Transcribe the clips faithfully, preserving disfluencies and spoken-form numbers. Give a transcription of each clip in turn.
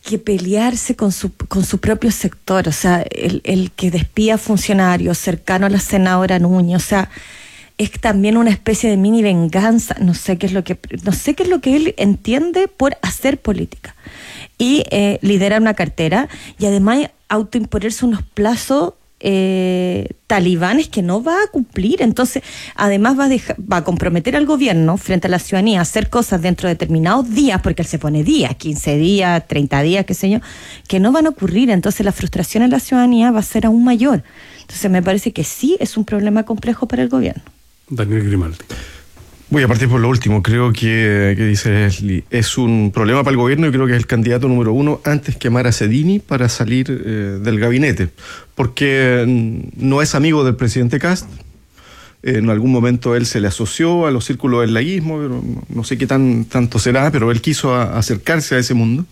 que pelearse con su con su propio sector, o sea, el, el que despida funcionarios cercano a la senadora Núñez, o sea, es también una especie de mini venganza, no sé qué es lo que no sé qué es lo que él entiende por hacer política. Y eh, liderar una cartera y además autoimponerse unos plazos eh, talibanes que no va a cumplir. Entonces, además va a, dejar, va a comprometer al gobierno frente a la ciudadanía a hacer cosas dentro de determinados días, porque él se pone días, quince días, treinta días, qué sé yo, que no van a ocurrir. Entonces la frustración en la ciudadanía va a ser aún mayor. Entonces me parece que sí es un problema complejo para el gobierno. Daniel Grimaldi. Voy a partir por lo último. Creo que, que dice Leslie, es un problema para el gobierno y creo que es el candidato número uno antes que Mara Sedini para salir eh, del gabinete, porque no es amigo del presidente Kast. Eh, en algún momento él se le asoció a los círculos del laísmo, pero no sé qué tan tanto será, pero él quiso a, acercarse a ese mundo.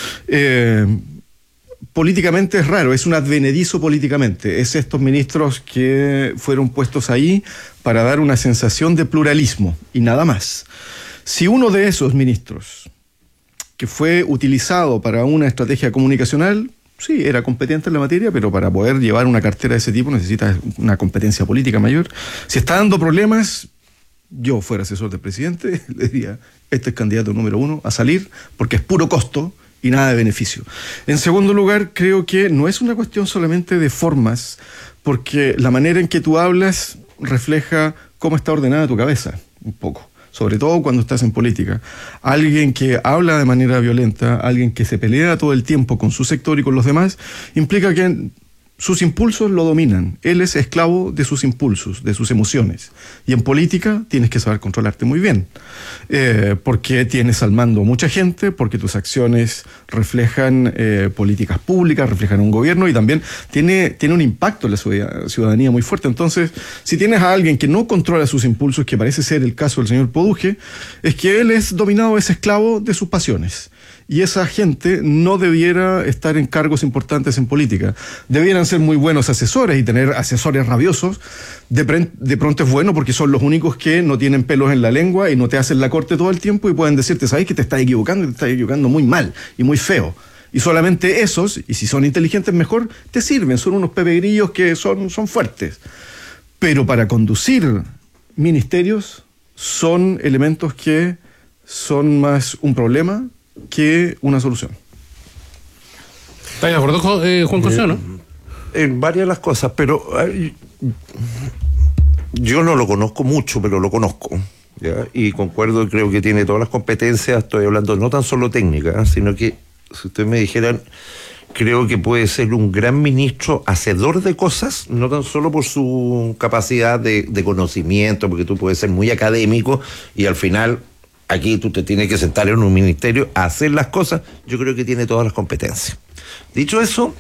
Eh, políticamente es raro, es un advenedizo políticamente, es estos ministros que fueron puestos ahí para dar una sensación de pluralismo y nada más. Si uno de esos ministros que fue utilizado para una estrategia comunicacional, sí, era competente en la materia, pero para poder llevar una cartera de ese tipo necesita una competencia política mayor. Si está dando problemas, yo fuera asesor del presidente, le diría, este es candidato número uno a salir, porque es puro costo y nada de beneficio. En segundo lugar, creo que no es una cuestión solamente de formas, porque la manera en que tú hablas refleja cómo está ordenada tu cabeza, un poco, sobre todo cuando estás en política. Alguien que habla de manera violenta, alguien que se pelea todo el tiempo con su sector y con los demás, implica que sus impulsos lo dominan. Él es esclavo de sus impulsos, de sus emociones. Y en política tienes que saber controlarte muy bien. Eh, porque tienes al mando mucha gente, porque tus acciones reflejan eh, políticas públicas, reflejan un gobierno y también tiene, tiene un impacto en la ciudadanía muy fuerte. Entonces, si tienes a alguien que no controla sus impulsos, que parece ser el caso del señor Poduje, es que él es dominado, es esclavo de sus pasiones. Y esa gente no debiera estar en cargos importantes en política. Debieran ser muy buenos asesores y tener asesores rabiosos. De, pre- de pronto es bueno porque son los únicos que no tienen pelos en la lengua y no te hacen la corte todo el tiempo y pueden decirte, ¿sabes que te estás equivocando? Te estás equivocando muy mal y muy feo. Y solamente esos, y si son inteligentes mejor, te sirven. Son unos pepegrillos que son, son fuertes. Pero para conducir ministerios son elementos que son más un problema que una solución. ¿Estás de acuerdo, eh, Juan José, no? En varias de las cosas, pero eh, yo no lo conozco mucho, pero lo conozco, ¿ya? Y concuerdo, creo que tiene todas las competencias. Estoy hablando no tan solo técnicas, sino que, si ustedes me dijeran, creo que puede ser un gran ministro hacedor de cosas, no tan solo por su capacidad de, de conocimiento, porque tú puedes ser muy académico y al final aquí tú te tienes que sentar en un ministerio a hacer las cosas. Yo creo que tiene todas las competencias. Dicho eso,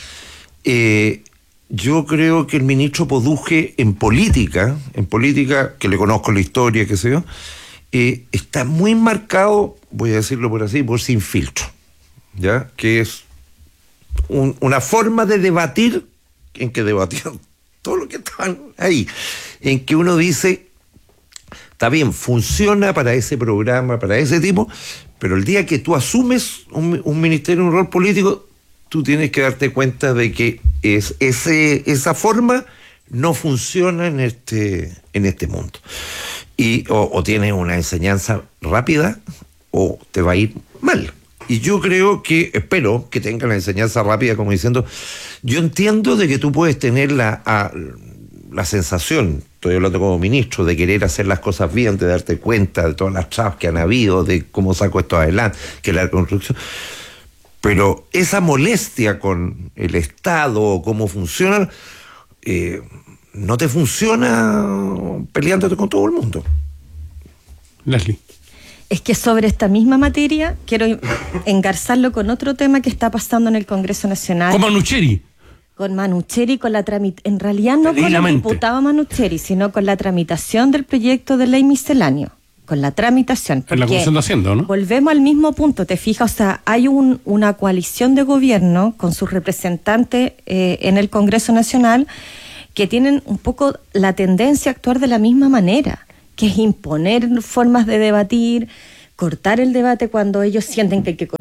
eh, yo creo que el ministro Poduje en política, en política, que le conozco la historia, qué sé yo, eh, está muy marcado, voy a decirlo por así, por sin filtro, ¿ya? Que es un, una forma de debatir, en que debatieron todo lo que estaban ahí, en que uno dice, está bien, funciona para ese programa, para ese tipo, pero el día que tú asumes un, un ministerio, un rol político, tú tienes que darte cuenta de que es, ese, esa forma no funciona en este, en este mundo. Y o, o tienes una enseñanza rápida o te va a ir mal. Y yo creo que, espero que tenga la enseñanza rápida, como diciendo, yo entiendo de que tú puedes tener la... A, la sensación, estoy hablando como ministro, de querer hacer las cosas bien, de darte cuenta de todas las trabas que han habido, de cómo saco esto adelante, que la construcción, pero esa molestia con el Estado o cómo funciona, eh, no te funciona peleándote con todo el mundo. Leslie. Es que sobre esta misma materia quiero engarzarlo con otro tema que está pasando en el Congreso Nacional. Con Manucheri. Con Manucheri, con la tramitación, en realidad no con el diputado Manucheri, sino con la tramitación del proyecto de ley misceláneo, con la tramitación. En la Comisión de Hacienda, ¿no? Volvemos al mismo punto, te fijas, o sea, hay un, una coalición de gobierno con sus representantes eh, en el Congreso Nacional que tienen un poco la tendencia a actuar de la misma manera, que es imponer formas de debatir, cortar el debate cuando ellos sienten que hay que cortar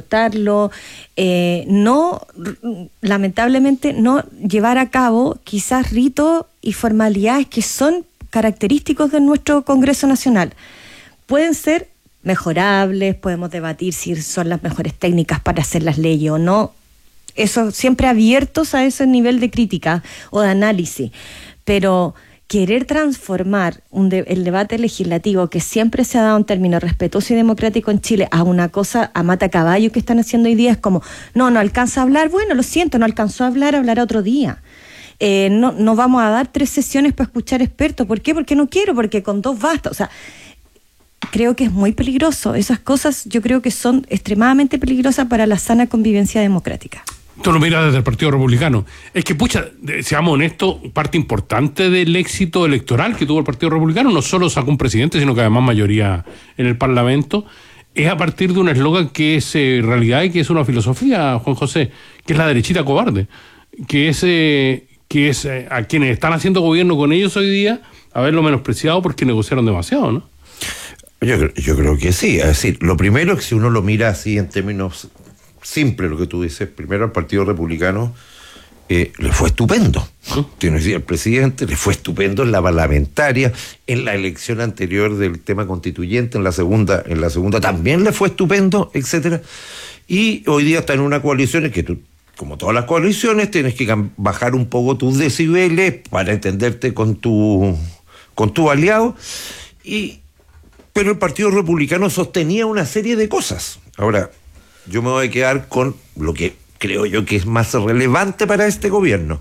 acortarlo, eh, no, lamentablemente, no llevar a cabo quizás ritos y formalidades que son característicos de nuestro Congreso Nacional. Pueden ser mejorables, podemos debatir si son las mejores técnicas para hacer las leyes o no. Eso, siempre abiertos a ese nivel de crítica o de análisis. Pero querer transformar un de, el debate legislativo, que siempre se ha dado en términos respetuoso y democrático en Chile, a una cosa a mata caballo que están haciendo hoy día, es como, no, no alcanza a hablar, bueno, lo siento, no alcanzó a hablar, hablará otro día. Eh, no, no vamos a dar tres sesiones para escuchar expertos. ¿Por qué? Porque no quiero, porque con dos basta. O sea, creo que es muy peligroso. Esas cosas yo creo que son extremadamente peligrosas para la sana convivencia democrática. Tú lo miras desde el Partido Republicano. Es que, pucha, seamos honestos, parte importante del éxito electoral que tuvo el Partido Republicano, no solo sacó un presidente, sino que además mayoría en el Parlamento, es a partir de un eslogan que es eh, realidad y que es una filosofía, Juan José, que es la derechita cobarde, que es, eh, que es eh, a quienes están haciendo gobierno con ellos hoy día, haberlo menospreciado porque negociaron demasiado, ¿no? Yo, yo creo que sí. Es decir, lo primero es que si uno lo mira así en términos simple lo que tú dices, primero al Partido Republicano eh, le fue estupendo. Tiene que decir, el presidente le fue estupendo en la parlamentaria, en la elección anterior del tema constituyente, en la segunda, en la segunda también le fue estupendo, etcétera. Y hoy día está en una coalición en que tú, como todas las coaliciones, tienes que bajar un poco tus decibeles para entenderte con tu, con tu aliado. Y, pero el Partido Republicano sostenía una serie de cosas. Ahora, yo me voy a quedar con lo que creo yo que es más relevante para este gobierno.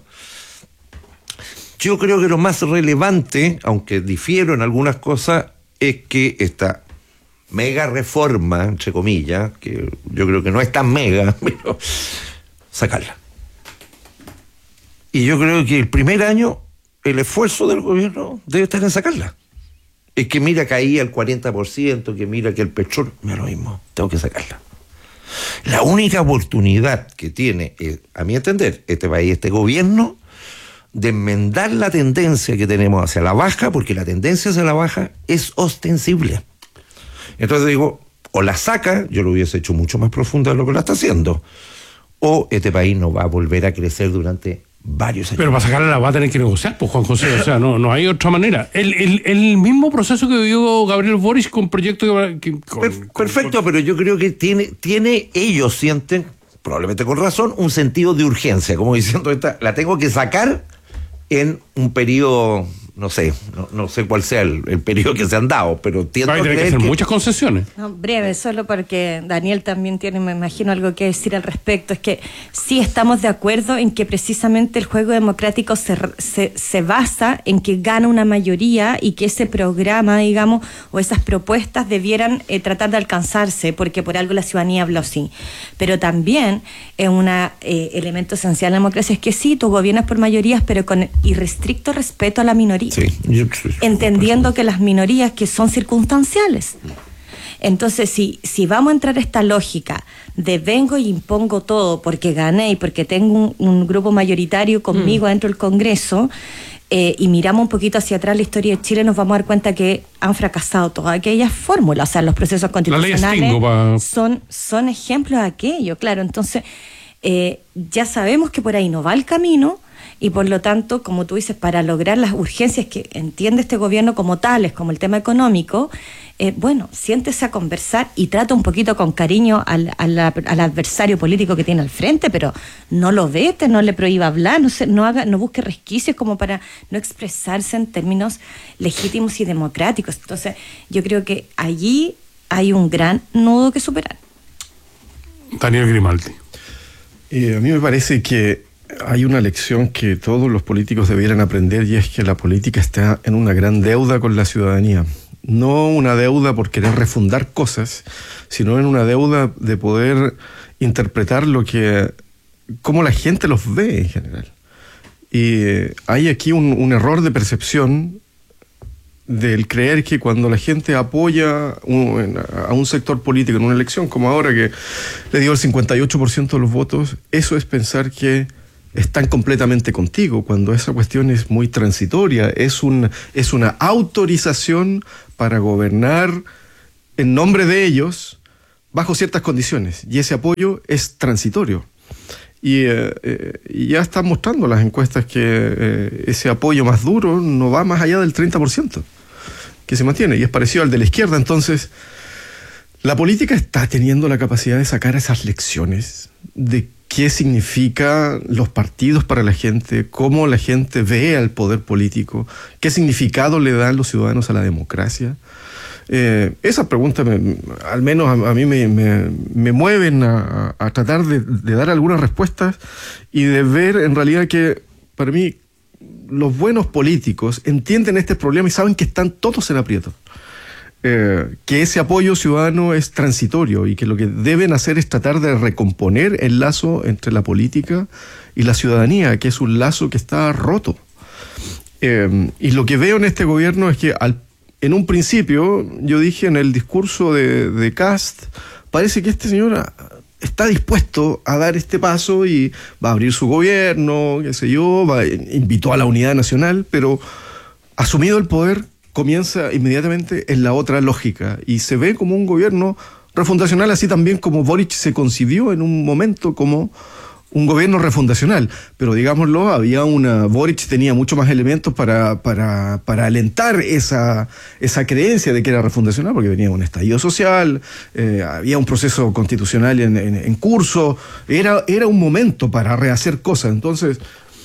Yo creo que lo más relevante, aunque difiero en algunas cosas, es que esta mega reforma, entre comillas, que yo creo que no es tan mega, pero sacarla. Y yo creo que el primer año el esfuerzo del gobierno debe estar en sacarla. Es que mira, caía el cuarenta por ciento, que mira que el petróleo, mira lo mismo, tengo que sacarla. La única oportunidad que tiene, eh, a mi entender, este país, este gobierno, de enmendar la tendencia que tenemos hacia la baja, porque la tendencia hacia la baja es ostensible. Entonces digo, o la saca, yo lo hubiese hecho mucho más profunda de lo que la está haciendo, o este país no va a volver a crecer durante varios años. Pero para sacarla la va a tener que negociar, pues, Juan José, o sea, no, no hay otra manera. El, el, el mismo proceso que vivió Gabriel Boric con proyectos que... que con, per, perfecto, con, pero yo creo que tiene, tiene, ellos sienten, probablemente con razón, un sentido de urgencia, como diciendo, esta, la tengo que sacar en un periodo, no sé, no, no sé cuál sea el, el periodo que se han dado, pero tiendo a creer que hacer que... muchas concesiones. No, breve, solo porque Daniel también tiene, me imagino, algo que decir al respecto. Es que sí estamos de acuerdo en que precisamente el juego democrático se, se, se basa en que gana una mayoría y que ese programa, digamos, o esas propuestas debieran eh, tratar de alcanzarse, porque por algo la ciudadanía habló así. Pero también es un eh, elemento esencial de la democracia, es que sí, tú gobiernas por mayorías, pero con irrestricto respeto a la minoría. Sí, yo, entendiendo que las minorías que son circunstanciales. Entonces, si, si vamos a entrar a esta lógica de vengo y impongo todo porque gané y porque tengo un, un grupo mayoritario conmigo mm. dentro del Congreso, eh, y miramos un poquito hacia atrás la historia de Chile, nos vamos a dar cuenta que han fracasado todas aquellas fórmulas. O sea, los procesos constitucionales pa... son, son ejemplos de aquello, claro. Entonces, eh, ya sabemos que por ahí no va el camino. Y por lo tanto, como tú dices, para lograr las urgencias que entiende este gobierno como tales, como el tema económico, eh, bueno, siéntese a conversar y trata un poquito con cariño al, al, al adversario político que tiene al frente, pero no lo vete, no le prohíba hablar, no, se, no, haga, no busque resquicios como para no expresarse en términos legítimos y democráticos. Entonces, yo creo que allí hay un gran nudo que superar. Daniel Grimaldi. Eh, a mí me parece que hay una lección que todos los políticos debieran aprender, y es que la política está en una gran deuda con la ciudadanía. No una deuda por querer refundar cosas, sino en una deuda de poder interpretar lo que, cómo la gente los ve en general. Y hay aquí un, un error de percepción del creer que cuando la gente apoya un, a un sector político en una elección, como ahora que le dio el cincuenta y ocho por ciento de los votos, eso es pensar que están completamente contigo, cuando esa cuestión es muy transitoria, es, un, es una autorización para gobernar en nombre de ellos, bajo ciertas condiciones, y ese apoyo es transitorio. Y, eh, eh, y ya están mostrando las encuestas que eh, ese apoyo más duro no va más allá del treinta por ciento, que se mantiene, y es parecido al de la izquierda. Entonces, la política está teniendo la capacidad de sacar esas lecciones de qué significa los partidos para la gente, cómo la gente ve al poder político, qué significado le dan los ciudadanos a la democracia. Eh, esas preguntas, me, al menos a, a mí me, me, me mueven a, a tratar de, de dar algunas respuestas y de ver en realidad que, para mí, los buenos políticos entienden este problema y saben que están todos en aprieto. Eh, que ese apoyo ciudadano es transitorio y que lo que deben hacer es tratar de recomponer el lazo entre la política y la ciudadanía, que es un lazo que está roto. Eh, y lo que veo en este gobierno es que al En un principio, yo dije en el discurso de, de Kast, parece que este señor está dispuesto a dar este paso y va a abrir su gobierno, qué sé yo, va, invitó a la unidad nacional, pero asumido el poder comienza inmediatamente en la otra lógica y se ve como un gobierno refundacional, así también como Boric se concibió en un momento como un gobierno refundacional, pero digámoslo, había una, Boric tenía mucho más elementos para, para, para alentar esa, esa creencia de que era refundacional, porque venía un estallido social, eh, había un proceso constitucional en, en, en curso, era, era un momento para rehacer cosas. Entonces,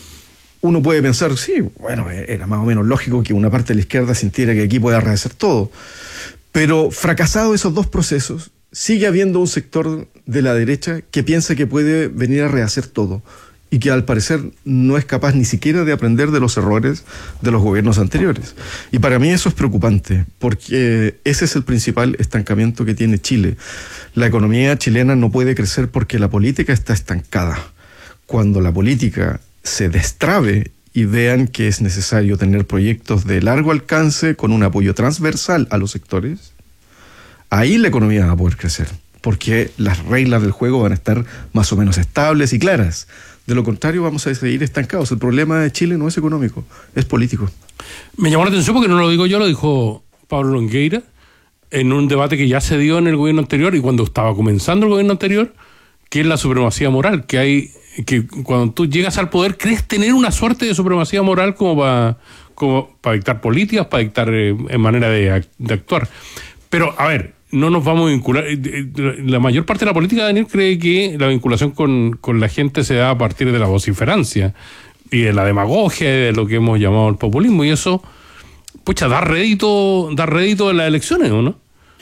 uno puede pensar, sí, bueno, era más o menos lógico que una parte de la izquierda sintiera que aquí puede rehacer todo, pero fracasado esos dos procesos, sigue habiendo un sector de la derecha que piensa que puede venir a rehacer todo y que al parecer no es capaz ni siquiera de aprender de los errores de los gobiernos anteriores. Y para mí eso es preocupante, porque ese es el principal estancamiento que tiene Chile. La economía chilena no puede crecer porque la política está estancada. Cuando la política se destrabe y vean que es necesario tener proyectos de largo alcance con un apoyo transversal a los sectores, ahí la economía va a poder crecer, porque las reglas del juego van a estar más o menos estables y claras. De lo contrario, vamos a seguir estancados. El problema de Chile no es económico, es político. Me llamó la atención porque no lo digo yo, lo dijo Pablo Longueira en un debate que ya se dio en el gobierno anterior y cuando estaba comenzando el gobierno anterior, que es la supremacía moral, que hay, que cuando tú llegas al poder crees tener una suerte de supremacía moral como para, como para dictar políticas, para dictar eh, en manera de, de actuar. Pero, a ver, no nos vamos a vincular. La mayor parte de la política, Daniel, cree que la vinculación con, con la gente se da a partir de la vociferancia y de la demagogia, de lo que hemos llamado el populismo, y eso, pucha, da rédito, da rédito en las elecciones, ¿o no?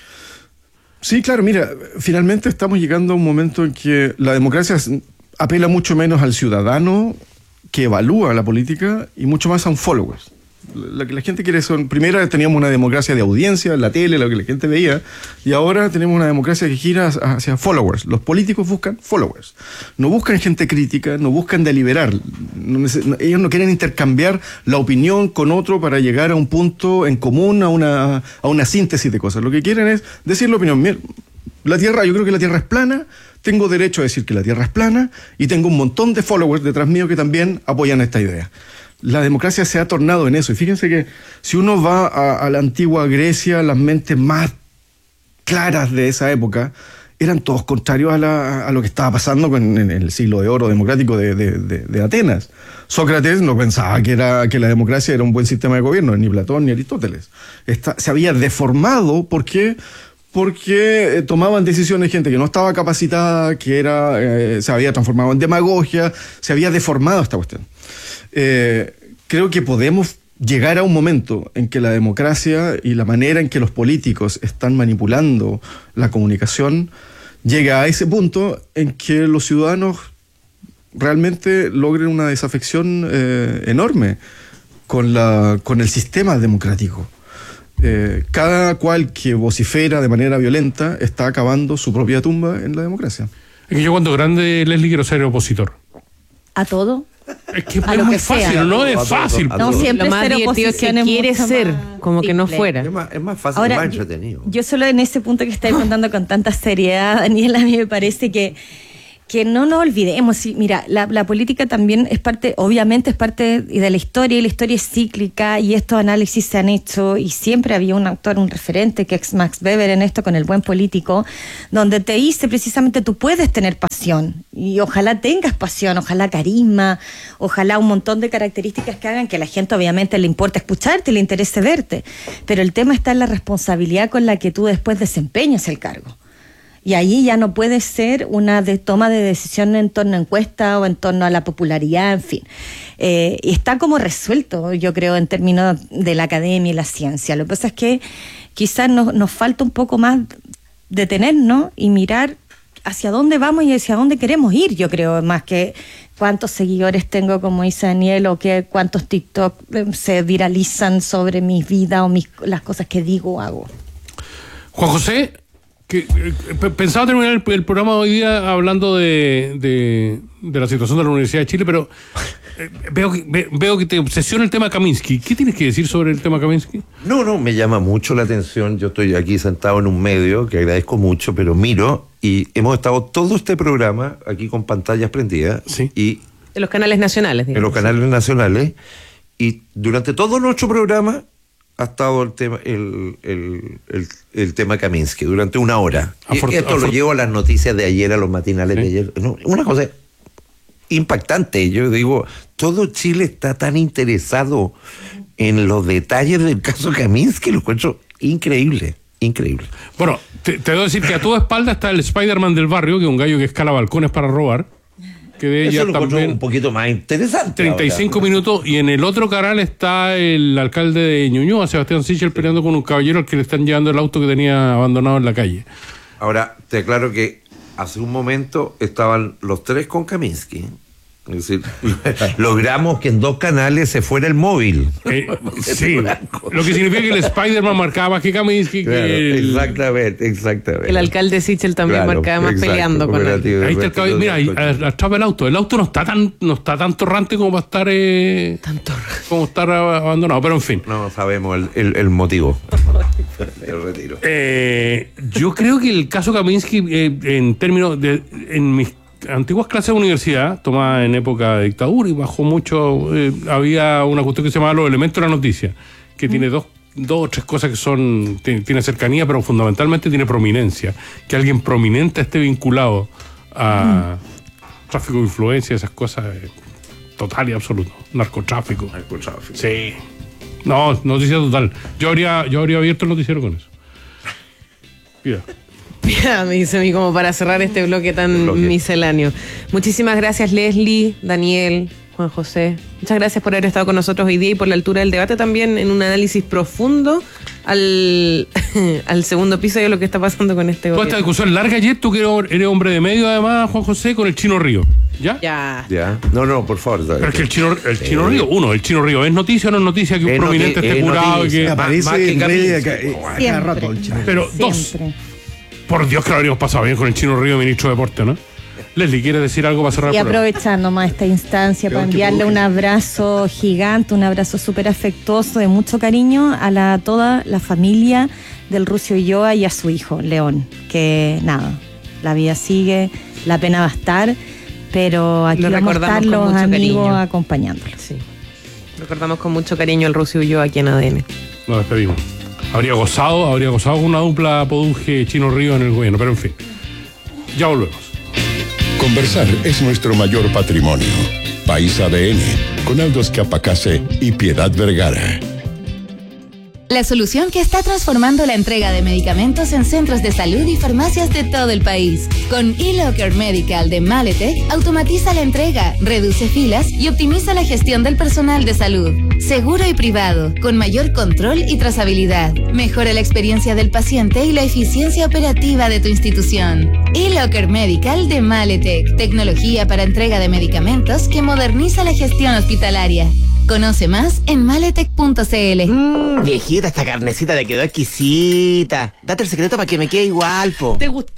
Sí, claro, mira, finalmente estamos llegando a un momento en que la democracia apela mucho menos al ciudadano que evalúa la política y mucho más a un follower. Lo que la gente quiere son, primero teníamos una democracia de audiencia, la tele, lo que la gente veía, y ahora tenemos una democracia que gira hacia followers. Los políticos buscan followers, no buscan gente crítica, no buscan deliberar, no, ellos no quieren intercambiar la opinión con otro para llegar a un punto en común, a una, a una síntesis de cosas. Lo que quieren es decir la opinión. Mira, la Tierra, yo creo que la Tierra es plana, tengo derecho a decir que la Tierra es plana, y tengo un montón de followers detrás mío que también apoyan esta idea. La democracia se ha tornado en eso. Y fíjense que si uno va a, a la antigua Grecia, las mentes más claras de esa época eran todos contrarios a, la, a lo que estaba pasando con, en el siglo de oro democrático de, de, de, de Atenas. Sócrates no pensaba que, era, que la democracia era un buen sistema de gobierno, ni Platón ni Aristóteles. Esta, se había deformado porque... porque tomaban decisiones gente que no estaba capacitada, que era eh, se había transformado en demagogia, se había deformado esta cuestión. Eh, creo que podemos llegar a un momento en que la democracia y la manera en que los políticos están manipulando la comunicación llega a ese punto en que los ciudadanos realmente logren una desafección eh, enorme con, la, con el sistema democrático. Eh, cada cual que vocifera de manera violenta está acabando su propia tumba en la democracia. Es que yo cuando grande, Leslie, quiero ser opositor. ¿A todo? Es que A es lo muy que sea. fácil, no es fácil. No, siempre Lo más ser divertido es que oposición es quiere mucho ser, más como que no simple. fuera. Es más, es más fácil, Ahora, más yo, entretenido. yo solo en ese punto que estáis contando con tanta seriedad, Daniela, a mí me parece que que no nos olvidemos, sí, mira, la, la política también es parte, obviamente es parte de la historia, y la historia es cíclica, y estos análisis se han hecho, y siempre había un autor, un referente, que es Max Weber en esto, con El buen político, donde te dice precisamente tú puedes tener pasión, y ojalá tengas pasión, ojalá carisma, ojalá un montón de características que hagan que a la gente obviamente le importe escucharte, le interese verte, pero el tema está en la responsabilidad con la que tú después desempeñas el cargo. Y ahí ya no puede ser una de toma de decisión en torno a encuesta o en torno a la popularidad, en fin. Eh, y está como resuelto, yo creo, en términos de la academia y la ciencia. Lo que pasa es que quizás nos, nos falta un poco más detenernos y mirar hacia dónde vamos y hacia dónde queremos ir, yo creo, más que cuántos seguidores tengo, como dice Daniel, o que cuántos TikTok se viralizan sobre mi vida o mis, las cosas que digo o hago. Juan José, que, eh, pensaba terminar el, el programa hoy día hablando de, de, de la situación de la Universidad de Chile, pero eh, veo, que, ve, veo que te obsesiona el tema Kaminsky. ¿Qué tienes que decir sobre el tema Kaminsky? No, no, me llama mucho la atención. Yo estoy aquí sentado en un medio que agradezco mucho, pero miro y hemos estado todo este programa aquí con pantallas prendidas. Sí. Y en los canales nacionales. Digamos. En los canales nacionales. Y durante todo nuestro programa ha estado el tema el, el, el, el tema Kaminsky durante una hora. Afort- Esto afort- lo llevo a las noticias de ayer, a los matinales ¿Sí? de ayer. No, una cosa impactante. Yo digo, todo Chile está tan interesado en los detalles del caso Kaminsky, lo encuentro increíble, increíble. Bueno, te, te debo decir que a tu espalda está el Spider-Man del barrio, que es un gallo que escala balcones para robar. Que de ella Eso lo también un poquito más interesante. treinta y cinco ahora. Minutos, y en el otro canal está el alcalde de Ñuñoa, Sebastián Sichel, peleando con un caballero al que le están llevando el auto que tenía abandonado en la calle. Ahora, te aclaro que hace un momento estaban los tres con Kaminsky. Es decir, logramos que en dos canales se fuera el móvil. Eh, sí, lo que significa que el Spider-Man marcaba más que Kaminsky. Claro, que el... Exactamente, exactamente. El alcalde Sichel también claro, marcaba más exacto, peleando con él. Ahí está el caballero, mira, ahí atrapa el auto. El auto no está tan, no está tan torrante como para estar eh, tanto como estar abandonado, pero en fin. No sabemos el, el, el motivo. El retiro. Eh, yo creo que el caso Kaminsky, eh, en términos de, en mis antiguas clases de universidad, tomadas en época de dictadura y bajo mucho, eh, había una cuestión que se llamaba los elementos de la noticia, que mm. tiene dos, dos o tres cosas que son, tiene, tiene cercanía, pero fundamentalmente tiene prominencia. Que alguien prominente esté vinculado a mm. tráfico de influencia, esas cosas, eh, total y absoluto. Narcotráfico. Narcotráfico. Sí. No, noticia total. Yo habría, yo habría abierto el noticiero con eso. Mira. Ya, me dice a mí como para cerrar este bloque tan bloque. misceláneo. Muchísimas gracias, Leslie, Daniel, Juan José. Muchas gracias por haber estado con nosotros hoy día y por la altura del debate también en un análisis profundo al, al segundo piso de lo que está pasando con este gobierno. Toda esta discusión larga ayer, tú que eres hombre de medio además, Juan José, con el Chino Río. ¿Ya? Ya. Ya. No, no, por favor. Pero es que el Chino, el Chino eh, Río, uno, el Chino Río, ¿es noticia o no es noticia que un eh, prominente eh, esté curado y que... Aparece más, más que Rey, cada rato el Chino. Pero Siempre. dos, por Dios que lo habríamos pasado bien con el Chino Río, ministro de Deporte, ¿no? Leslie, ¿quieres decir algo para cerrar? Y aprovechando más esta instancia para enviarle un abrazo gigante, un abrazo súper afectuoso, de mucho cariño a la, toda la familia del Rusio Ulloa y a su hijo, León, que nada, la vida sigue, la pena va a estar, pero aquí Lo vamos a estar los amigos cariño. acompañándolo. Sí. Recordamos con mucho cariño al Rusio Ulloa aquí en A D N. Nos despedimos. Habría gozado, habría gozado con una dupla Poduje Chino Río en el gobierno, pero en fin. Ya volvemos. Conversar es nuestro mayor patrimonio. País A D N, con Aldos Capacase y Piedad Vergara. La solución que está transformando la entrega de medicamentos en centros de salud y farmacias de todo el país. Con eLocker Medical de Maletec, automatiza la entrega, reduce filas y optimiza la gestión del personal de salud. Seguro y privado, con mayor control y trazabilidad. Mejora la experiencia del paciente y la eficiencia operativa de tu institución. eLocker Medical de Maletec, tecnología para entrega de medicamentos que moderniza la gestión hospitalaria. Conoce más en maletec punto c l. Mmm, viejita, esta carnecita te quedó exquisita. Date el secreto para que me quede igual, po. ¿Te gustó?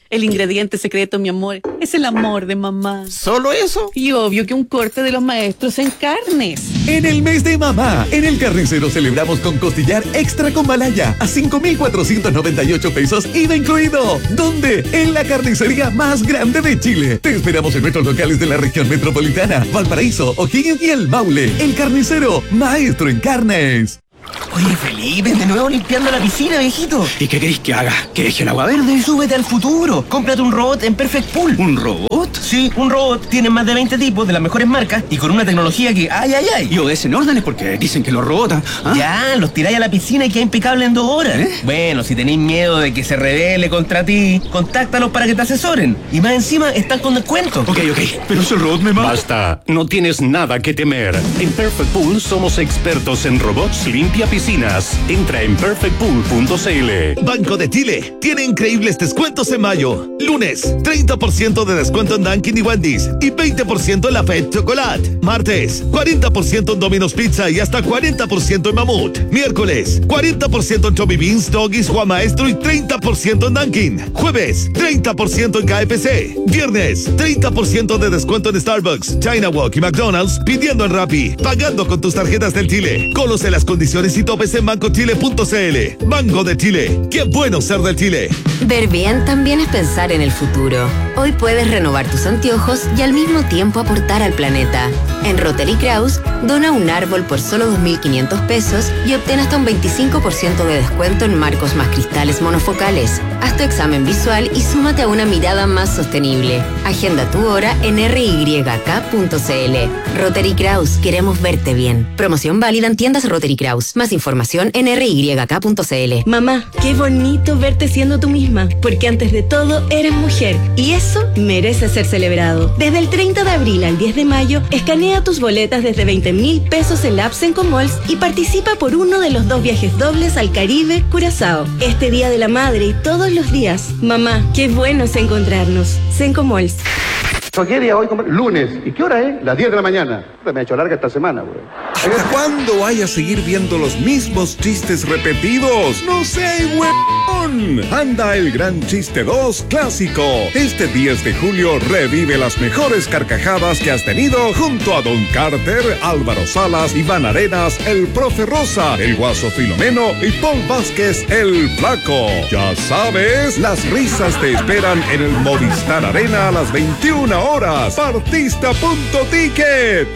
El ingrediente secreto, mi amor, es el amor de mamá. ¿Solo eso? Y obvio que un corte de los maestros en carnes. En el mes de mamá, en el Carnicero celebramos con costillar extra con malaya a cinco mil cuatrocientos noventa y ocho pesos, I V A incluido. ¿Dónde? En la carnicería más grande de Chile. Te esperamos en nuestros locales de la región metropolitana, Valparaíso, O'Higgins y El Maule. El Carnicero, maestro en carnes. Oye, Felipe, de nuevo limpiando la piscina, viejito. ¿Y qué queréis que haga? ¿Que deje el agua verde? Súbete al futuro. Cómprate un robot en Perfect Pool. ¿Un robot? Sí, un robot. Tienen más de veinte tipos de las mejores marcas y con una tecnología que ¡ay, ay, ay! Y obedecen órdenes porque dicen que los robots... ¿ah? Ya, los tiráis a la piscina y queda impecable en dos horas. ¿Eh? Bueno, si tenéis miedo de que se rebele contra ti, contáctalos para que te asesoren. Y más encima, están con descuento. Ok, ok. Pero si el robot me mata... Basta. No tienes nada que temer. En Perfect Pool somos expertos en robots limpia piscinas. Entra en perfect pool punto c l. Banco de Chile tiene increíbles descuentos en mayo. Lunes, treinta por ciento de descuento en Dunkin' y Wendy's y veinte por ciento en la Fed Chocolate. Martes, cuarenta por ciento en Domino's Pizza y hasta cuarenta por ciento en Mamut. Miércoles, cuarenta por ciento en Chubby Beans, Doggies, Juan Maestro y treinta por ciento en Dunkin'. Jueves, treinta por ciento en K F C. Viernes, treinta por ciento de descuento en Starbucks, China Walk y McDonald's pidiendo en Rappi. Pagando con tus tarjetas del Chile. Conoce las condiciones y topes en banco chile punto c l. Banco de Chile. ¡Qué bueno ser del Chile! Ver bien también es pensar en el futuro. Hoy puedes renovar tus anteojos y al mismo tiempo aportar al planeta. En Rotary Kraus, dona un árbol por solo dos mil quinientos pesos y obtén hasta un veinticinco por ciento de descuento en marcos más cristales monofocales. Haz tu examen visual y súmate a una mirada más sostenible. Agenda tu hora en r y k punto c l. Rotary Kraus, queremos verte bien. Promoción válida en tiendas Rotary Kraus. Más información en r y k punto c l. Mamá, qué bonito verte siendo tú misma, porque antes de todo eres mujer y eso merece ser celebrado. Desde el treinta de abril al diez de mayo, escanea tus boletas desde veinte mil pesos en la app Sencomalls y participa por uno de los dos viajes dobles al Caribe, Curazao. Este Día de la Madre y todos los días. Mamá, qué bueno es encontrarnos. Sencomalls. ¿Qué día hoy? Lunes. ¿Y qué hora es? Las diez de la mañana. Me ha hecho larga esta semana, güey. ¿Hasta cuándo vaya a seguir viendo los mismos chistes repetidos? ¡No sé, huevón! Anda el Gran Chiste dos Clásico. Este diez de julio revive las mejores carcajadas que has tenido junto a Don Carter, Álvaro Salas, Iván Arenas, el Profe Rosa, el Guaso Filomeno y Paul Vázquez, el Flaco. Ya sabes, las risas te esperan en el Movistar Arena a las veintiuna horas. Partista punto ticket.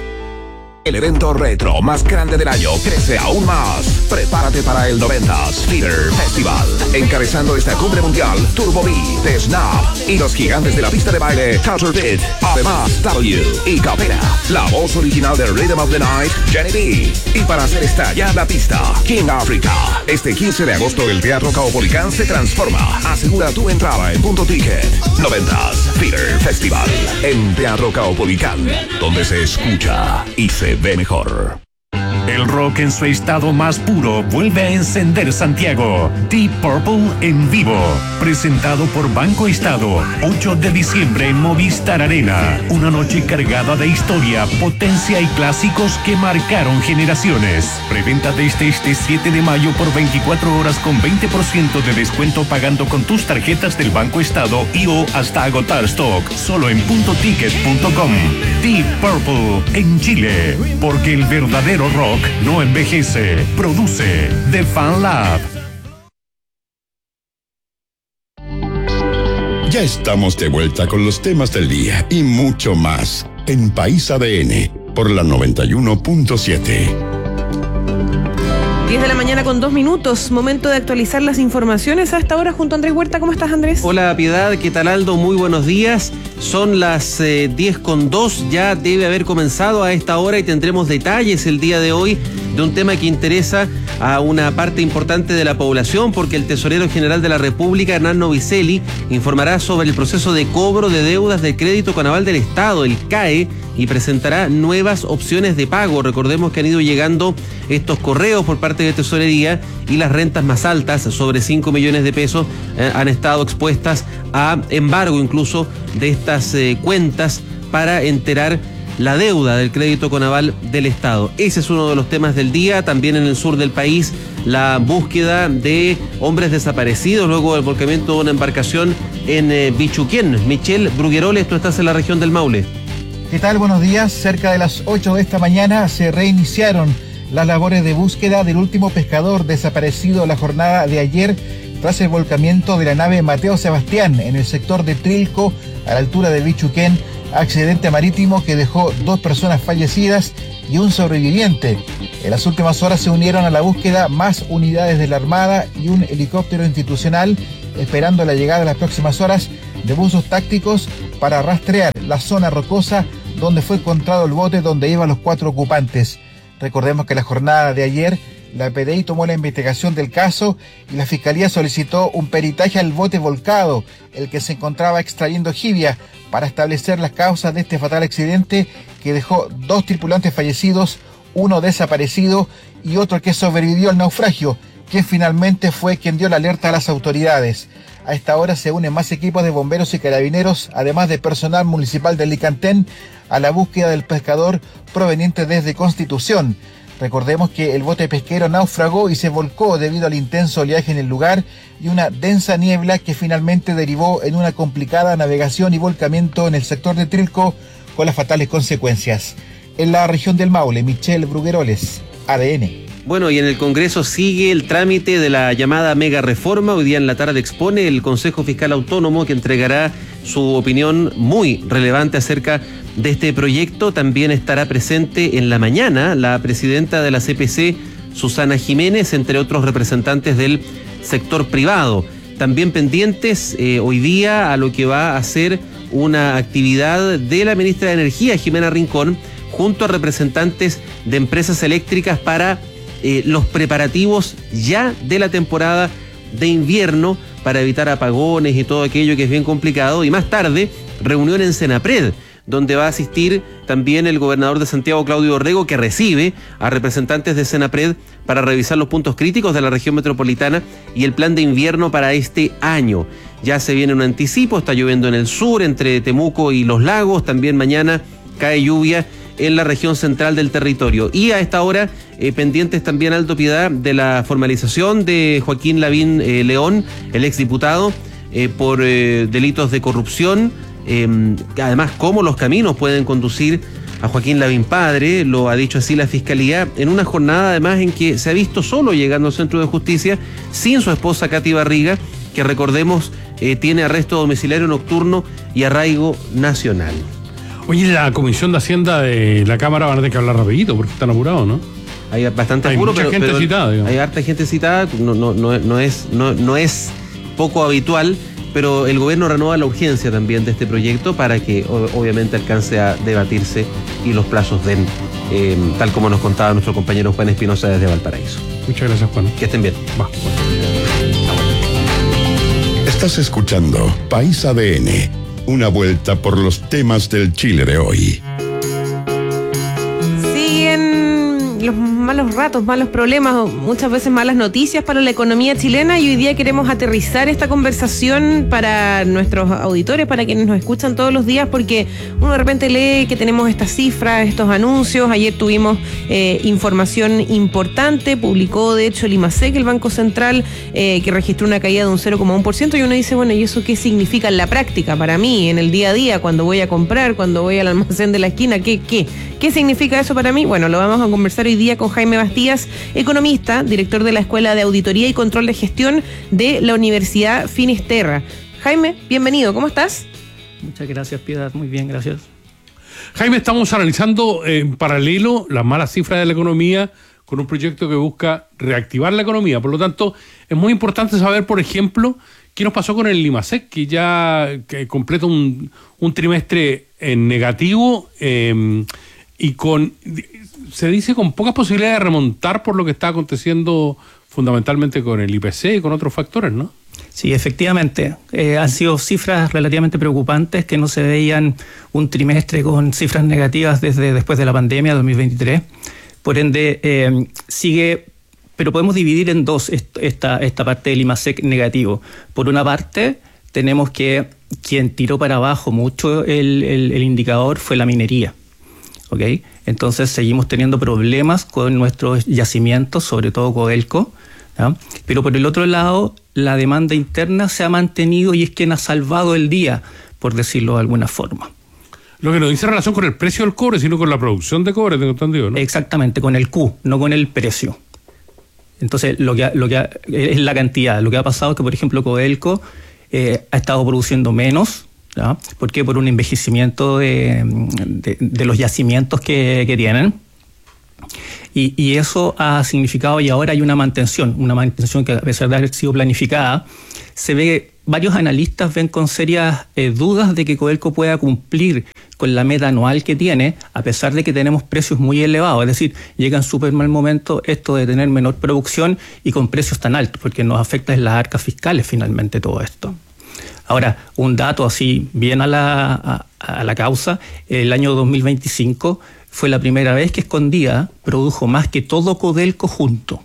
El evento retro más grande del año crece aún más. Prepárate para el noventas Theater Festival. Encabezando esta cumbre mundial, Turbo B, The Snap y los gigantes de la pista de baile, Culture Beat. Además, W y Capera. La voz original de Rhythm of the Night, Jenny B. Y para hacer estallar la pista, King Africa. Este quince de agosto el Teatro Caupolicán se transforma. Asegura tu entrada en Punto Ticket. noventas Theater Festival. En Teatro Caupolicán, donde se escucha y se ve mejor. El rock en su estado más puro vuelve a encender Santiago. Deep Purple en vivo. Presentado por Banco Estado. ocho de diciembre en Movistar Arena. Una noche cargada de historia, potencia y clásicos que marcaron generaciones. Preventa desde este siete de mayo por veinticuatro horas con veinte por ciento de descuento pagando con tus tarjetas del Banco Estado y o hasta agotar stock. Solo en punto ticket punto com. Deep Purple en Chile. Porque el verdadero rock no envejece. Produce The Fan Lab. Ya estamos de vuelta con los temas del día y mucho más en País A D N por la noventa y uno punto siete. diez de la mañana con dos minutos, momento de actualizar las informaciones a esta hora junto a Andrés Huerta. ¿Cómo estás, Andrés? Hola, Piedad, ¿qué tal, Aldo? Muy buenos días. Son las eh, diez con dos, ya debe haber comenzado a esta hora y tendremos detalles el día de hoy de un tema que interesa a una parte importante de la población, porque el tesorero general de la República, Hernán Novicelli, informará sobre el proceso de cobro de deudas de crédito con aval del Estado, el C A E, y presentará nuevas opciones de pago. Recordemos que han ido llegando estos correos por parte de Tesorería y las rentas más altas, sobre cinco millones de pesos, eh, han estado expuestas a embargo incluso de estas eh, cuentas para enterar la deuda del crédito con aval del Estado. Ese es uno de los temas del día. También en el sur del país, la búsqueda de hombres desaparecidos luego del volcamiento de una embarcación en eh, Bichuquén. Michelle Brugueroles, tú estás en la región del Maule. ¿Qué tal? Buenos días. Cerca de las ocho de esta mañana se reiniciaron las labores de búsqueda del último pescador desaparecido la jornada de ayer tras el volcamiento de la nave Mateo Sebastián en el sector de Trilco, a la altura de Bichuquén, accidente marítimo que dejó dos personas fallecidas y un sobreviviente. En las últimas horas se unieron a la búsqueda más unidades de la Armada y un helicóptero institucional, esperando la llegada en las próximas horas de buzos tácticos para rastrear la zona rocosa donde fue encontrado el bote donde iban los cuatro ocupantes. Recordemos que la jornada de ayer la P D I tomó la investigación del caso y la Fiscalía solicitó un peritaje al bote volcado, el que se encontraba extrayendo jibia, para establecer las causas de este fatal accidente que dejó dos tripulantes fallecidos, uno desaparecido y otro que sobrevivió al naufragio, quien finalmente fue quien dio la alerta a las autoridades. A esta hora se unen más equipos de bomberos y carabineros, además de personal municipal de Licantén, a la búsqueda del pescador proveniente desde Constitución. Recordemos que el bote pesquero naufragó y se volcó debido al intenso oleaje en el lugar y una densa niebla que finalmente derivó en una complicada navegación y volcamiento en el sector de Trilco, con las fatales consecuencias. En la región del Maule, Michelle Brugueroles, A D N. Bueno, y en el Congreso sigue el trámite de la llamada mega reforma. Hoy día en la tarde expone el Consejo Fiscal Autónomo, que entregará su opinión muy relevante acerca de este proyecto. También estará presente en la mañana la presidenta de la C P C, Susana Jiménez, entre otros representantes del sector privado. También pendientes eh, hoy día a lo que va a ser una actividad de la ministra de Energía, Jimena Rincón, junto a representantes de empresas eléctricas para eh, los preparativos ya de la temporada de invierno, para evitar apagones y todo aquello que es bien complicado. Y más tarde, reunión en Senapred, donde va a asistir también el gobernador de Santiago, Claudio Orrego, que recibe a representantes de Senapred para revisar los puntos críticos de la región metropolitana y el plan de invierno para este año. Ya se viene un anticipo, está lloviendo en el sur, entre Temuco y Los Lagos. También mañana cae lluvia en la región central del territorio. Y a esta hora, eh, pendientes también, Alto Piedad, de la formalización de Joaquín Lavín eh, León, el exdiputado, eh, por eh, delitos de corrupción. Eh, además, cómo los caminos pueden conducir a Joaquín Lavín padre, lo ha dicho así la Fiscalía, en una jornada además en que se ha visto solo llegando al Centro de Justicia, sin su esposa Katy Barriga, que recordemos eh, tiene arresto domiciliario nocturno y arraigo nacional. Oye, la Comisión de Hacienda de la Cámara van a tener que hablar rapidito porque están apurados, ¿no? Hay bastante hay apuro, mucha pero, gente pero citada, digamos. Hay harta gente citada, no, no, no, no, es, no, no es poco habitual, pero el gobierno renueva la urgencia también de este proyecto para que o, obviamente alcance a debatirse y los plazos den, eh, tal como nos contaba nuestro compañero Juan Espinosa desde Valparaíso. Muchas gracias, Juan. Que estén bien. Va. Estás escuchando País A D N, una vuelta por los temas del Chile de hoy. Siguen los malos ratos, malos problemas, muchas veces malas noticias para la economía chilena, y hoy día queremos aterrizar esta conversación para nuestros auditores, para quienes nos escuchan todos los días, porque uno de repente lee que tenemos estas cifras, estos anuncios. Ayer tuvimos eh, información importante, publicó de hecho el IMASEC, el Banco Central, eh, que registró una caída de un cero coma uno por ciento, y uno dice, bueno, ¿y eso qué significa en la práctica para mí, en el día a día, cuando voy a comprar, cuando voy al almacén de la esquina? ¿Qué, qué, qué significa eso para mí? Bueno, lo vamos a conversar hoy día con Jaime Bastías, economista, director de la Escuela de Auditoría y Control de Gestión de la Universidad Finisterra. Jaime, bienvenido, ¿cómo estás? Muchas gracias, Piedad, muy bien, gracias. Jaime, estamos analizando en paralelo las malas cifras de la economía con un proyecto que busca reactivar la economía. Por lo tanto, es muy importante saber, por ejemplo, qué nos pasó con el IMASEC, que ya que completa un, un trimestre en negativo eh, y con... se dice con pocas posibilidades de remontar por lo que está aconteciendo fundamentalmente con el I P C y con otros factores, ¿no? Sí, efectivamente. Eh, han sido cifras relativamente preocupantes que no se veían un trimestre con cifras negativas desde después de la pandemia, dos mil veintitrés. Por ende, eh, sigue... Pero podemos dividir en dos esta, esta parte del IMASEC negativo. Por una parte, tenemos que quien tiró para abajo mucho el, el, el indicador fue la minería. ¿Okay? Entonces seguimos teniendo problemas con nuestros yacimientos, sobre todo Codelco, ¿no? Pero por el otro lado, la demanda interna se ha mantenido y es quien ha salvado el día, por decirlo de alguna forma. Lo que no dice relación con el precio del cobre, sino con la producción de cobre, tengo entendido, ¿no? Exactamente, con el Q, no con el precio. Entonces, lo que, ha, lo que ha, es la cantidad. Lo que ha pasado es que, por ejemplo, Codelco eh, ha estado produciendo menos. ¿Ya? ¿Por qué? Por un envejecimiento de, de, de los yacimientos que, que tienen. Y, y eso ha significado, y ahora hay una mantención, una mantención que a pesar de haber sido planificada, se ve, varios analistas ven con serias eh, dudas de que Codelco pueda cumplir con la meta anual que tiene, a pesar de que tenemos precios muy elevados. Es decir, llega en súper mal momento esto de tener menor producción y con precios tan altos, porque nos afecta en las arcas fiscales finalmente todo esto. Ahora, un dato así bien a la, a, a la causa, el año dos mil veinticinco fue la primera vez que Escondida produjo más que todo Codelco junto.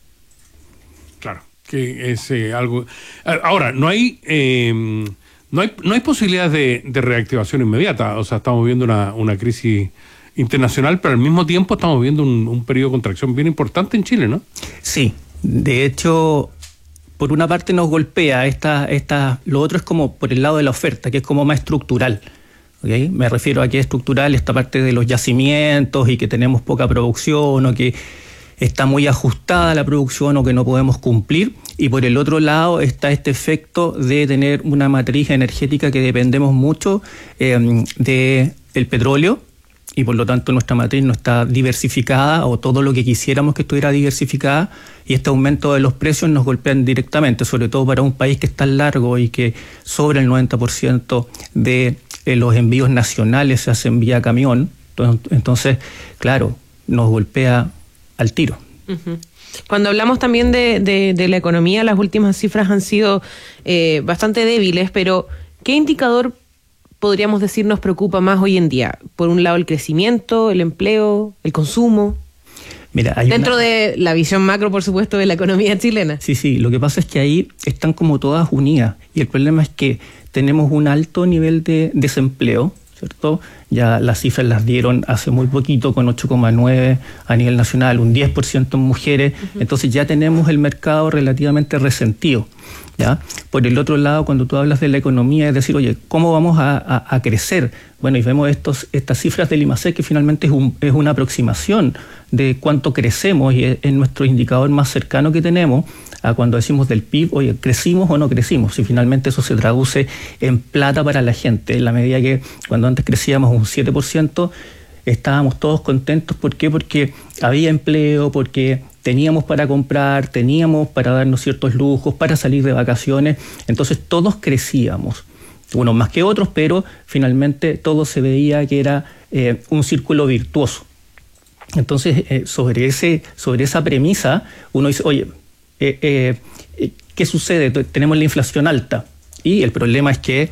Claro, que es eh, algo... Ahora, no hay, eh, no hay no hay posibilidades de, de reactivación inmediata. O sea, estamos viviendo una, una crisis internacional, pero al mismo tiempo estamos viviendo un, un periodo de contracción bien importante en Chile, ¿no? Sí, de hecho... Por una parte nos golpea, esta, esta, lo otro es como por el lado de la oferta, que es como más estructural. ¿Okay? Me refiero a que es estructural esta parte de los yacimientos y que tenemos poca producción o que está muy ajustada la producción o que no podemos cumplir. Y por el otro lado está este efecto de tener una matriz energética que dependemos mucho eh, del petróleo. Y por lo tanto nuestra matriz no está diversificada o todo lo que quisiéramos que estuviera diversificada, y este aumento de los precios nos golpean directamente, sobre todo para un país que es tan largo y que sobre el noventa por ciento de eh, los envíos nacionales se hacen vía camión. Entonces, claro, nos golpea al tiro. Uh-huh. Cuando hablamos también de, de, de la economía, las últimas cifras han sido eh, bastante débiles, pero ¿qué indicador podríamos decir nos preocupa más hoy en día? Por un lado, el crecimiento, el empleo, el consumo. Mira, hay Dentro una... de la visión macro, por supuesto, de la economía chilena. Sí, sí, lo que pasa es que ahí están como todas unidas, y el problema es que tenemos un alto nivel de desempleo, ¿cierto? Ya las cifras las dieron hace muy poquito, con ocho coma nueve a nivel nacional, un diez por ciento en mujeres, uh-huh. Entonces ya tenemos el mercado relativamente resentido. ¿Ya? Por el otro lado, cuando tú hablas de la economía, es decir, oye, ¿cómo vamos a, a, a crecer? Bueno, y vemos estos, estas cifras del IMASEC, que finalmente es, un, es una aproximación de cuánto crecemos, y es, es nuestro indicador más cercano que tenemos a cuando decimos del P I B, oye, ¿crecimos o no crecimos? Y finalmente eso se traduce en plata para la gente, en la medida que cuando antes crecíamos un siete por ciento, estábamos todos contentos. ¿Por qué? Porque había empleo, porque teníamos para comprar, teníamos para darnos ciertos lujos, para salir de vacaciones. Entonces todos crecíamos, unos más que otros, pero finalmente todo se veía que era eh, un círculo virtuoso. Entonces, eh, sobre, ese, sobre esa premisa, uno dice, oye, eh, eh, ¿qué sucede? Tenemos la inflación alta, y el problema es que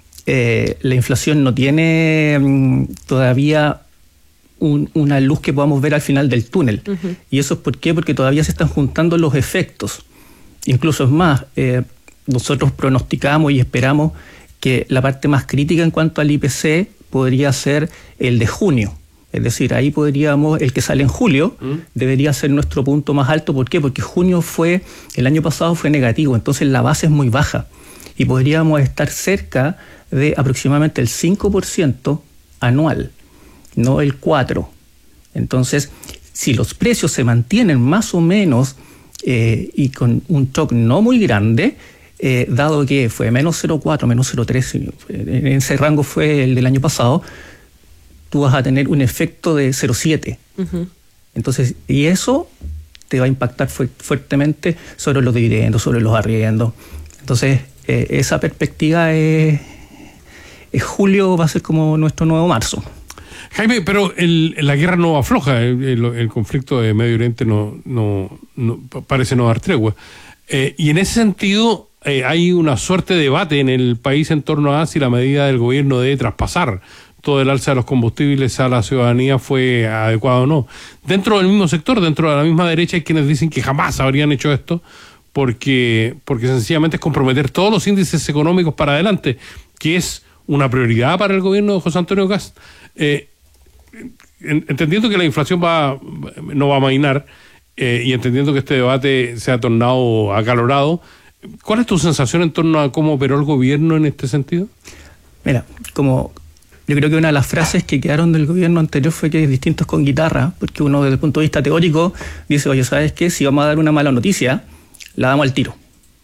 eh, la inflación no tiene mm, todavía Un, una luz que podamos ver al final del túnel. Uh-huh. ¿Y eso es por qué? Porque todavía se están juntando los efectos. Incluso es más, eh, nosotros pronosticamos y esperamos que la parte más crítica en cuanto al I P C podría ser el de junio. Es decir, ahí podríamos, el que sale en julio, uh-huh. debería ser nuestro punto más alto. ¿Por qué? Porque junio fue, el año pasado fue negativo, entonces la base es muy baja. Y podríamos estar cerca de aproximadamente el cinco por ciento anual, no el cuatro por ciento. Entonces, si los precios se mantienen más o menos eh, y con un shock no muy grande, eh, dado que fue menos cero coma cuatro, menos cero coma tres, en ese rango fue el del año pasado, tú vas a tener un efecto de cero coma siete. Uh-huh. Entonces, y eso te va a impactar fu- fuertemente sobre los dividendos, sobre los arriendos. Entonces, eh, esa perspectiva es, es julio va a ser como nuestro nuevo marzo. Jaime, pero el, la guerra no afloja, el, el, el conflicto de Medio Oriente no, no, no parece no dar tregua. Eh, y en ese sentido eh, hay una suerte de debate en el país en torno a si la medida del gobierno de traspasar todo el alza de los combustibles a la ciudadanía fue adecuada o no. Dentro del mismo sector, dentro de la misma derecha, hay quienes dicen que jamás habrían hecho esto porque, porque sencillamente es comprometer todos los índices económicos para adelante, que es una prioridad para el gobierno de José Antonio Kast. Eh, entendiendo que la inflación va no va a amainar eh, y entendiendo que este debate se ha tornado acalorado, ¿Cuál es tu sensación en torno a cómo operó el gobierno en este sentido? Mira, como yo creo que una de las frases que quedaron del gobierno anterior fue que es distintos con guitarra, porque uno desde el punto de vista teórico dice, oye, ¿sabes qué? Si vamos a dar una mala noticia, la damos al tiro.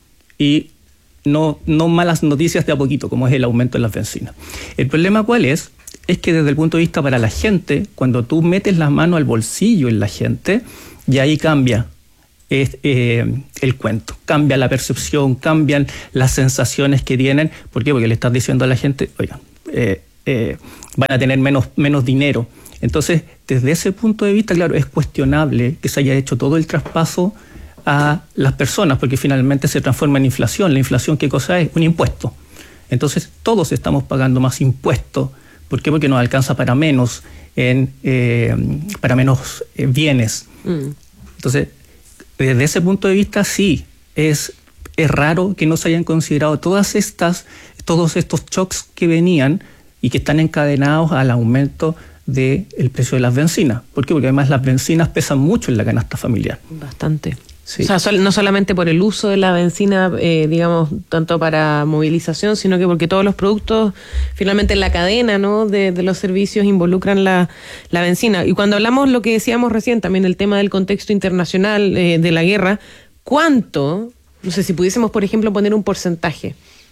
Y no, no malas noticias de a poquito, como es el aumento de las bencinas. El problema ¿cuál es? Es que desde el punto de vista para la gente, cuando tú metes las manos al bolsillo en la gente, ya ahí cambia es, eh, el cuento, cambia la percepción, cambian las sensaciones que tienen. ¿Por qué? Porque le estás diciendo a la gente, oigan, eh, eh, van a tener menos, menos dinero. Entonces, desde ese punto de vista, claro, es cuestionable que se haya hecho todo el traspaso a las personas, porque finalmente se transforma en inflación. La inflación, ¿qué cosa es? Un impuesto. Entonces, todos estamos pagando más impuestos. ¿Por qué? Porque nos alcanza para menos, en, eh, para menos eh, bienes. Mm. Entonces, desde ese punto de vista, sí, es, es raro que no se hayan considerado todas estas, todos estos shocks que venían y que están encadenados al aumento del precio de las bencinas. ¿Por qué? Porque además las bencinas pesan mucho en la canasta familiar. Bastante. Sí. O sea, sol, no solamente por el uso de la bencina, eh, digamos, tanto para movilización, sino que porque todos los productos, finalmente en la cadena, ¿no?, de, de los servicios involucran la, la bencina. Y cuando hablamos lo que decíamos recién, también el tema del contexto internacional eh, de la guerra, ¿cuánto, no sé si pudiésemos, por ejemplo, poner un porcentaje,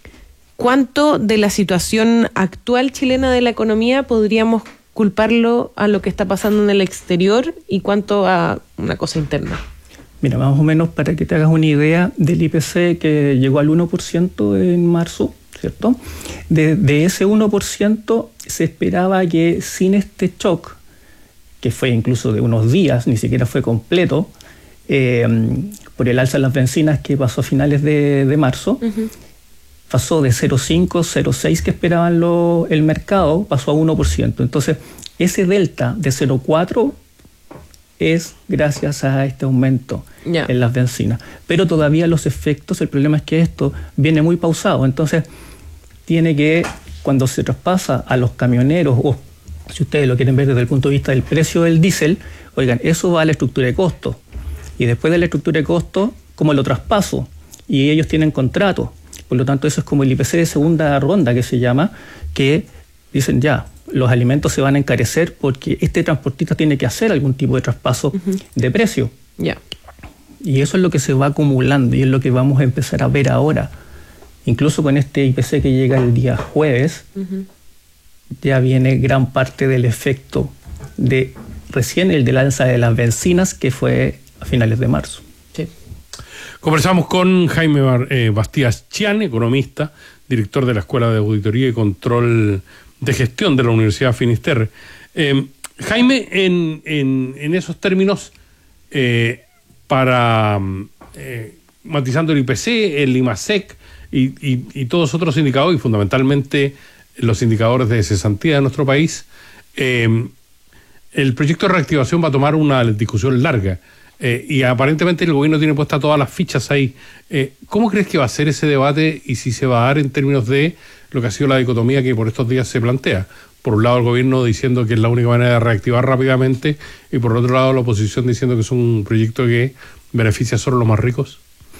cuánto de la situación actual chilena de la economía podríamos culparlo a lo que está pasando en el exterior y cuánto a una cosa interna? Mira, más o menos para que te hagas una idea del I P C que llegó al uno por ciento en marzo, ¿cierto? De, de ese uno por ciento se esperaba que sin este shock, que fue incluso de unos días, ni siquiera fue completo, eh, por el alza de las bencinas que pasó a finales de, de marzo, uh-huh. pasó de cero coma cinco, cero coma seis que esperaban lo, el mercado, pasó a uno por ciento. Entonces, ese delta de cero coma cuatro es gracias a este aumento yeah. en las bencinas. Pero todavía los efectos, el problema es que esto viene muy pausado. Entonces, tiene que, cuando se traspasa a los camioneros, o si ustedes lo quieren ver desde el punto de vista del precio del diésel, oigan, eso va a la estructura de costos. Y después de la estructura de costos, como lo traspaso, y ellos tienen contrato. Por lo tanto, eso es como el I P C de segunda ronda que se llama, que dicen ya, los alimentos se van a encarecer porque este transportista tiene que hacer algún tipo de traspaso uh-huh. de precio. Yeah. Y eso es lo que se va acumulando y es lo que vamos a empezar a ver ahora. Incluso con este I P C que llega el día jueves, uh-huh. ya viene gran parte del efecto de recién el del alza de las bencinas que fue a finales de marzo. Sí. Conversamos con Jaime Bar, eh, Bastías Chian, economista, director de la Escuela de Auditoría y Control de Gestión de la Universidad Finisterre. Eh, Jaime, en, en, en esos términos, eh, para eh, matizando el I P C, el IMASEC y, y, y todos los otros indicadores, y fundamentalmente los indicadores de cesantía de nuestro país, eh, el proyecto de reactivación va a tomar una discusión larga. Eh, y aparentemente el gobierno tiene puestas todas las fichas ahí. Eh, ¿Cómo crees que va a ser ese debate y si se va a dar en términos de lo que ha sido la dicotomía que por estos días se plantea? Por un lado el gobierno diciendo que es la única manera de reactivar rápidamente y por otro lado la oposición diciendo que es un proyecto que beneficia solo a los más ricos.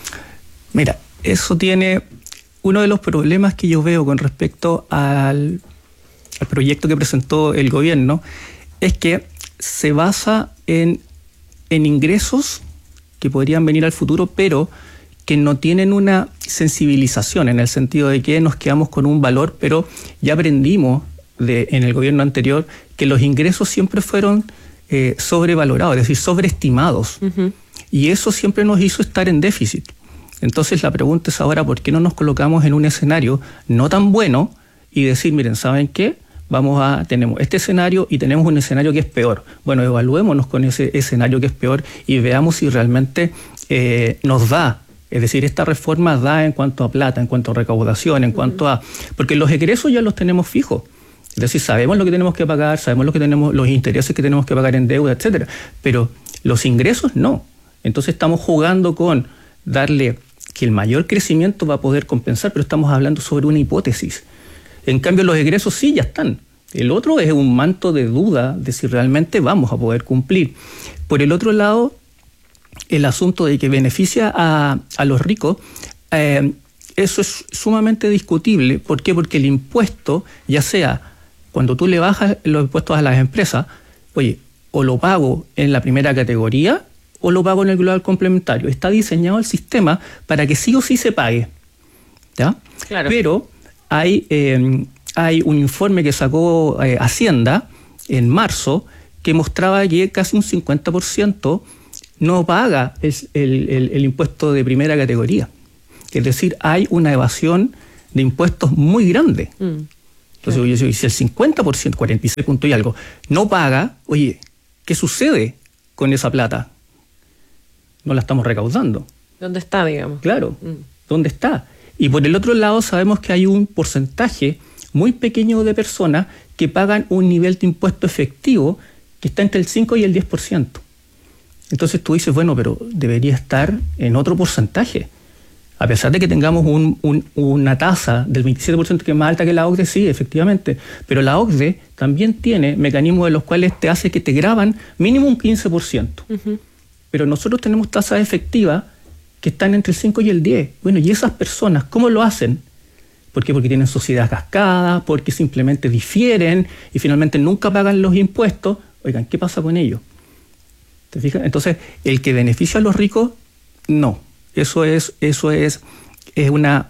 Mira, eso tiene uno de los problemas que yo veo con respecto al, al proyecto que presentó el gobierno, es que se basa en en ingresos que podrían venir al futuro, pero que no tienen una sensibilización en el sentido de que nos quedamos con un valor, pero ya aprendimos de, en el gobierno anterior que los ingresos siempre fueron eh, sobrevalorados, es decir, sobreestimados. Uh-huh. Y eso siempre nos hizo estar en déficit. Entonces la pregunta es ahora, ¿por qué no nos colocamos en un escenario no tan bueno y decir, miren, ¿saben qué? Vamos a, tenemos este escenario y tenemos un escenario que es peor. Bueno, evaluémonos con ese escenario que es peor y veamos si realmente eh, nos da. Es decir, esta reforma da en cuanto a plata, en cuanto a recaudación, en uh-huh. cuanto a... Porque los egresos ya los tenemos fijos. Es decir, sabemos lo que tenemos que pagar, sabemos lo que tenemos, los intereses que tenemos que pagar en deuda, etcétera. Pero los ingresos no. Entonces estamos jugando con darle que el mayor crecimiento va a poder compensar, pero estamos hablando sobre una hipótesis. En cambio, los egresos sí ya están. El otro es un manto de duda de si realmente vamos a poder cumplir. Por el otro lado, el asunto de que beneficia a, a los ricos, eh, eso es sumamente discutible. ¿Por qué? Porque el impuesto, ya sea cuando tú le bajas los impuestos a las empresas, oye, o lo pago en la primera categoría o lo pago en el global complementario. Está diseñado el sistema para que sí o sí se pague, ¿ya? Claro. Pero hay, eh, hay un informe que sacó eh, Hacienda en marzo que mostraba que casi un cincuenta por ciento no paga el, el, el, el impuesto de primera categoría. Es decir, hay una evasión de impuestos muy grande. Mm. Entonces, oye, si el cincuenta por ciento, cuarenta y seis puntos y algo, no paga, oye, ¿qué sucede con esa plata? No la estamos recaudando. ¿Dónde está, digamos? Claro, mm. ¿dónde está? Y por el otro lado sabemos que hay un porcentaje muy pequeño de personas que pagan un nivel de impuesto efectivo que está entre el cinco y el diez por ciento. Entonces tú dices, bueno, pero debería estar en otro porcentaje. A pesar de que tengamos un, un, una tasa del veintisiete por ciento que es más alta que la O C D E, sí, efectivamente, pero la O C D E también tiene mecanismos de los cuales te hace que te graban mínimo un quince por ciento. Uh-huh. Pero nosotros tenemos tasas efectivas que están entre el cinco y el diez. Bueno, ¿y esas personas cómo lo hacen? ¿Por qué? Porque tienen sociedad cascada, porque simplemente difieren y finalmente nunca pagan los impuestos. Oigan, ¿qué pasa con ellos? ¿Te fijas? Entonces, el que beneficia a los ricos, no. Eso es, eso es, es una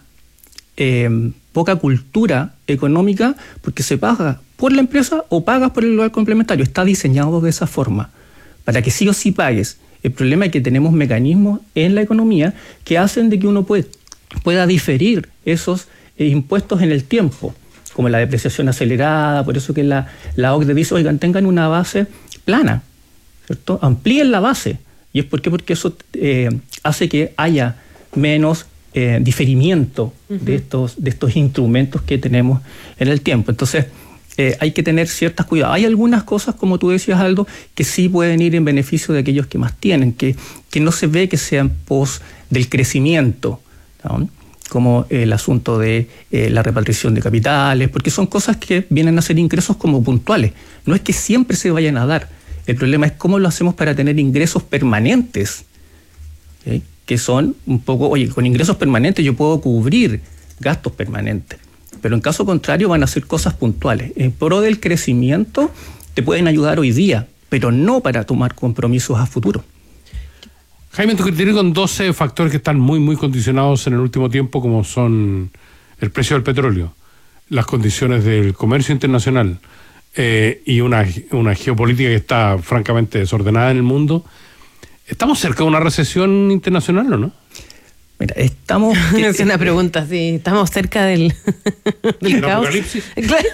eh, poca cultura económica porque se paga por la empresa o pagas por el global complementario. Está diseñado de esa forma, para que sí o sí pagues. El problema es que tenemos mecanismos en la economía que hacen de que uno puede, pueda diferir esos eh, impuestos en el tiempo, como la depreciación acelerada. Por eso que la, la O C D E dice, oigan, tengan una base plana, ¿cierto? Amplíen la base. ¿Y es por qué? Porque eso eh, hace que haya menos eh, diferimiento uh-huh. de, estos, de estos instrumentos que tenemos en el tiempo. Entonces, eh, hay que tener ciertas cuidados. Hay algunas cosas, como tú decías, Aldo, que sí pueden ir en beneficio de aquellos que más tienen, que, que no se ve que sean pos del crecimiento, ¿no? Como el asunto de eh, la repatriación de capitales, porque son cosas que vienen a ser ingresos como puntuales. No es que siempre se vayan a dar. El problema es cómo lo hacemos para tener ingresos permanentes, ¿sí? Que son un poco, oye, con ingresos permanentes yo puedo cubrir gastos permanentes, pero en caso contrario van a ser cosas puntuales. En pro del crecimiento te pueden ayudar hoy día, pero no para tomar compromisos a futuro. Jaime, tu criterio con doce factores que están muy, muy condicionados en el último tiempo, como son el precio del petróleo, las condiciones del comercio internacional, Eh, y una, una geopolítica que está francamente desordenada en el mundo. ¿Estamos cerca de una recesión internacional o no? Mira, estamos... Es una pregunta, sí. ¿Estamos cerca del, del caos? Apocalipsis? Claro.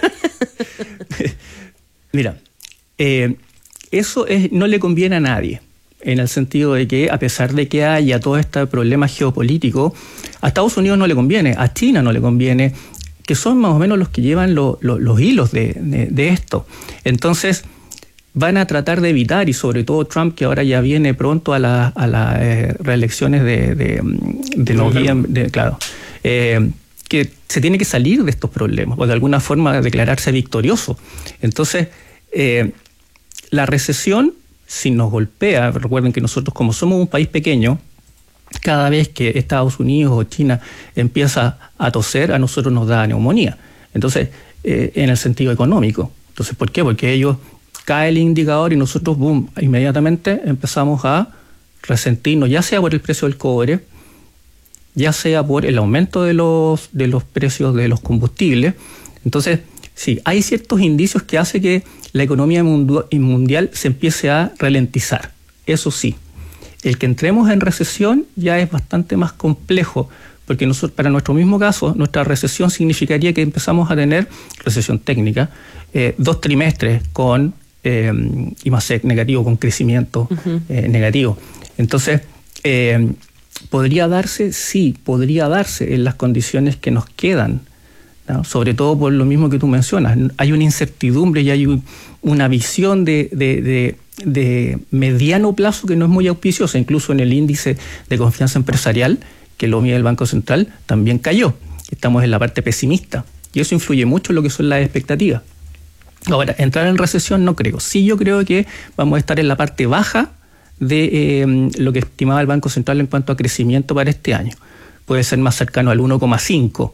Mira, eh, eso es, no le conviene a nadie, en el sentido de que a pesar de que haya todo este problema geopolítico, a Estados Unidos no le conviene, a China no le conviene, que son más o menos los que llevan lo, lo, los hilos de, de, de esto. Entonces, van a tratar de evitar, y sobre todo Trump, que ahora ya viene pronto a las a la, eh, reelecciones de, de, de noviembre, claro, eh, que se tiene que salir de estos problemas, o de alguna forma declararse victorioso. Entonces, eh, la recesión, si nos golpea, recuerden que nosotros, como somos un país pequeño, cada vez que Estados Unidos o China empieza a toser, a nosotros nos da neumonía. Entonces, eh, en el sentido económico. Entonces, ¿por qué? Porque ellos cae el indicador y nosotros, boom, inmediatamente empezamos a resentirnos, ya sea por el precio del cobre, ya sea por el aumento de los, de los precios de los combustibles. Entonces, sí, hay ciertos indicios que hacen que la economía mundial se empiece a ralentizar. Eso sí. El que entremos en recesión ya es bastante más complejo, porque nosotros, para nuestro mismo caso, nuestra recesión significaría que empezamos a tener recesión técnica, eh, dos trimestres con eh, I más C negativo, con crecimiento uh-huh. eh, negativo. Entonces, eh, podría darse, sí, podría darse en las condiciones que nos quedan, ¿no? Sobre todo por lo mismo que tú mencionas. Hay una incertidumbre y hay un, una visión de... de, de de mediano plazo que no es muy auspiciosa, incluso en el índice de confianza empresarial, que lo mide el Banco Central, también cayó. Estamos en la parte pesimista y eso influye mucho en lo que son las expectativas. Ahora, entrar en recesión no creo. Sí, yo creo que vamos a estar en la parte baja de eh, lo que estimaba el Banco Central en cuanto a crecimiento para este año. puede ser más cercano al uno coma cinco.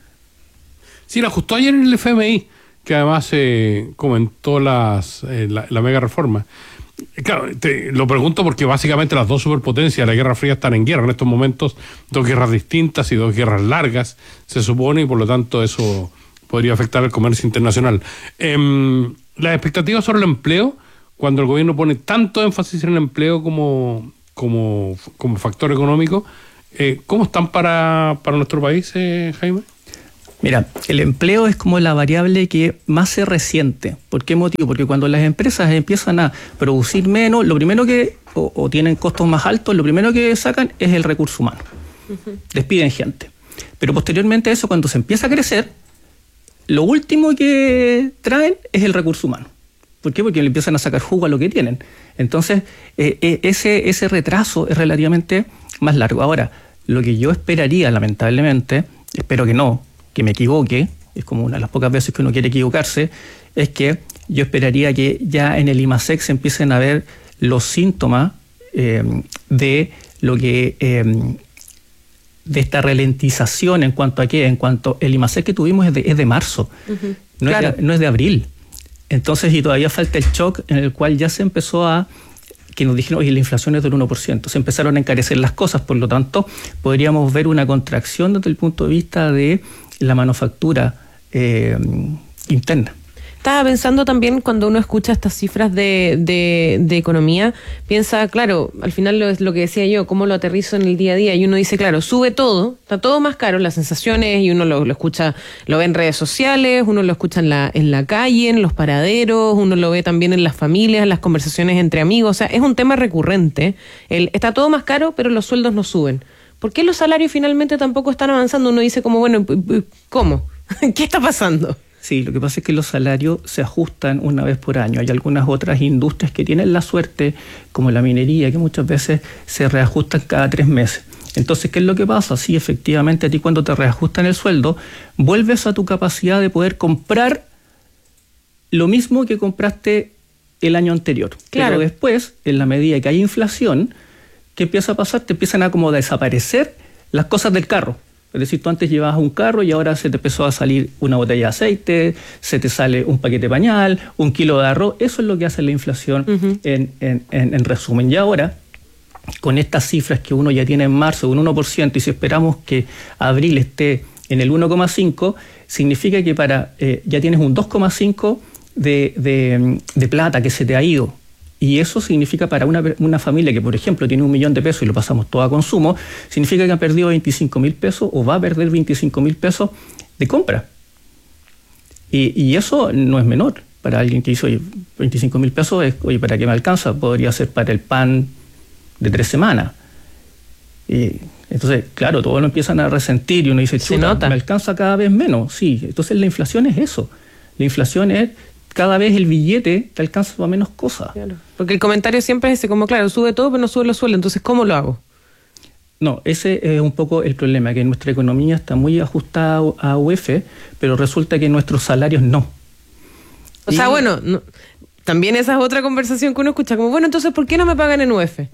Sí, la ajustó ayer en el F M I, que además eh, comentó las, eh, la, la mega reforma. Claro, te lo pregunto porque básicamente las dos superpotencias de la Guerra Fría están en guerra en estos momentos, dos guerras distintas y dos guerras largas, se supone, y por lo tanto eso podría afectar al comercio internacional. Eh, las expectativas sobre el empleo, cuando el gobierno pone tanto énfasis en el empleo como, como, como factor económico, eh, ¿cómo están para, para nuestro país, eh, Jaime? Mira, el empleo es como la variable que más se resiente. ¿Por qué motivo? Porque cuando las empresas empiezan a producir menos, lo primero que, o, o tienen costos más altos, lo primero que sacan es el recurso humano. Uh-huh. Despiden gente. Pero posteriormente a eso, cuando se empieza a crecer, lo último que traen es el recurso humano. ¿Por qué? Porque le empiezan a sacar jugo a lo que tienen. Entonces, eh, eh, ese, ese retraso es relativamente más largo. Ahora, lo que yo esperaría, lamentablemente, espero que no, que me equivoque, es como una de las pocas veces que uno quiere equivocarse, es que yo esperaría que ya en el IMASEC se empiecen a ver los síntomas eh, de lo que eh, de esta ralentización en cuanto a qué, en cuanto el IMASEC que tuvimos es de, es de marzo, uh-huh. no, claro. es de, no es de abril. Entonces, y todavía falta el shock en el cual ya se empezó a, que nos dijeron, oye, la inflación es del uno por ciento, se empezaron a encarecer las cosas, por lo tanto, podríamos ver una contracción desde el punto de vista de la manufactura eh, interna. Estaba pensando también cuando uno escucha estas cifras de, de, de economía, piensa, claro, al final lo, es lo que decía yo, cómo lo aterrizo en el día a día, y uno dice, claro, sube todo, está todo más caro, las sensaciones, y uno lo, lo escucha, lo ve en redes sociales, uno lo escucha en la, en la calle, en los paraderos, uno lo ve también en las familias, en las conversaciones entre amigos, o sea, es un tema recurrente, el, está todo más caro, pero los sueldos no suben. ¿Por qué los salarios finalmente tampoco están avanzando? Uno dice como, bueno, ¿cómo? ¿Qué está pasando? Sí, lo que pasa es que los salarios se ajustan una vez por año. Hay algunas otras industrias que tienen la suerte, como la minería, que muchas veces se reajustan cada tres meses. Entonces, ¿qué es lo que pasa? Sí, efectivamente, a ti cuando te reajustan el sueldo, vuelves a tu capacidad de poder comprar lo mismo que compraste el año anterior. Claro. Pero después, en la medida que hay inflación, ¿qué empieza a pasar? Te empiezan a como desaparecer las cosas del carro. Es decir, tú antes llevabas un carro y ahora se te empezó a salir una botella de aceite, se te sale un paquete de pañal, un kilo de arroz. Eso es lo que hace la inflación uh-huh. en, en, en, en resumen. Y ahora, con estas cifras que uno ya tiene en marzo, un uno por ciento, y si esperamos que abril esté en el uno coma cinco, significa que para eh, ya tienes un dos coma cinco de, de, de plata que se te ha ido. Y eso significa para una, una familia que, por ejemplo, tiene un millón de pesos y lo pasamos todo a consumo, significa que ha perdido veinticinco mil pesos o va a perder veinticinco mil pesos de compra. Y, y eso no es menor. Para alguien que dice, oye, veinticinco mil pesos, es, oye, ¿para qué me alcanza? Podría ser para el pan de tres semanas. Y entonces, claro, todos lo empiezan a resentir y uno dice, chuta, me alcanza cada vez menos. Sí, entonces la inflación es eso. La inflación es cada vez el billete te alcanza para menos cosas. Claro. Porque el comentario siempre es ese, como claro, sube todo, pero no sube los sueldos. Entonces, ¿cómo lo hago? No, ese es un poco el problema, que nuestra economía está muy ajustada a U F, pero resulta que nuestros salarios no. O y... sea, bueno, no, también esa es otra conversación que uno escucha, como, bueno, entonces, ¿por qué no me pagan en U F?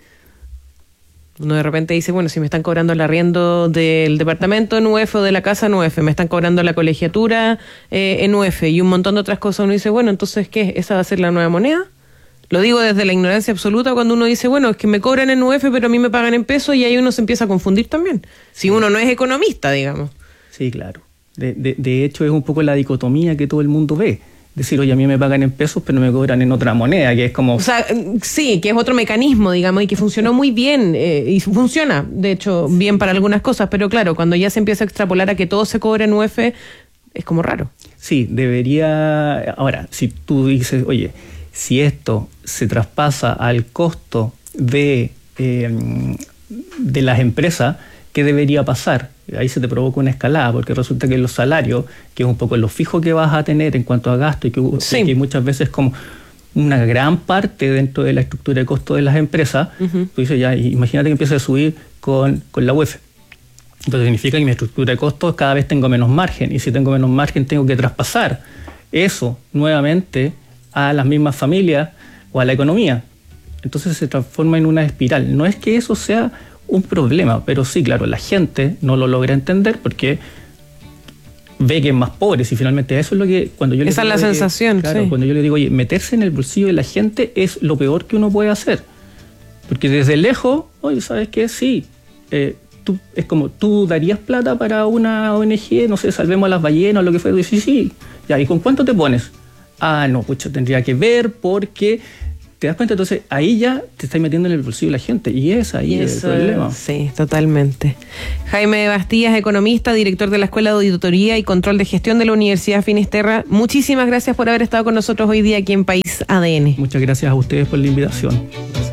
Uno de repente dice, bueno, si me están cobrando el arriendo del departamento en U F o de la casa en U F, me están cobrando la colegiatura eh, en U F y un montón de otras cosas, uno dice, bueno, entonces, ¿qué? ¿Esa va a ser la nueva moneda? Lo digo desde la ignorancia absoluta cuando uno dice, bueno, es que me cobran en U F pero a mí me pagan en pesos, y ahí uno se empieza a confundir también. Si uno no es economista, digamos. Sí, claro. De, de, de hecho, es un poco la dicotomía que todo el mundo ve. Decir, oye, a mí me pagan en pesos, pero me cobran en otra moneda, que es como... O sea, sí, que es otro mecanismo, digamos, y que funcionó muy bien, eh, y funciona, de hecho, bien para algunas cosas, pero claro, cuando ya se empieza a extrapolar a que todo se cobra en U F, es como raro. Sí, debería... Ahora, si tú dices, oye, si esto se traspasa al costo de, eh, de las empresas, ¿qué debería pasar? Ahí se te provoca una escalada, porque resulta que los salarios, que es un poco lo fijo que vas a tener en cuanto a gasto, y que, sí. que muchas veces como una gran parte dentro de la estructura de costo de las empresas, uh-huh. tú dices, ya, imagínate que empieza a subir con, con la U E F. Entonces significa que mi estructura de costos cada vez tengo menos margen, y si tengo menos margen tengo que traspasar eso nuevamente a las mismas familias o a la economía. Entonces se transforma en una espiral. No es que eso sea un problema, pero sí, claro, la gente no lo logra entender porque ve que es más pobre, y finalmente eso es lo que cuando yo esa es la que, sensación, claro, sí. Cuando yo le digo, oye, meterse en el bolsillo de la gente es lo peor que uno puede hacer, porque desde lejos, oye, ¿sabes qué? Sí, eh, tú, es como, ¿tú darías plata para una O N G? No sé, salvemos a las ballenas o lo que fuera. Sí, sí, ya, ¿y con cuánto te pones? Ah, no, pucha, tendría que ver porque... ¿Te das cuenta? Entonces, ahí ya te estás metiendo en el bolsillo de la gente. Y es ahí el problema. Sí, totalmente. Jaime Bastías, economista, director de la Escuela de Auditoría y Control de Gestión de la Universidad Finisterra. Muchísimas gracias por haber estado con nosotros hoy día aquí en País A D N. Muchas gracias a ustedes por la invitación.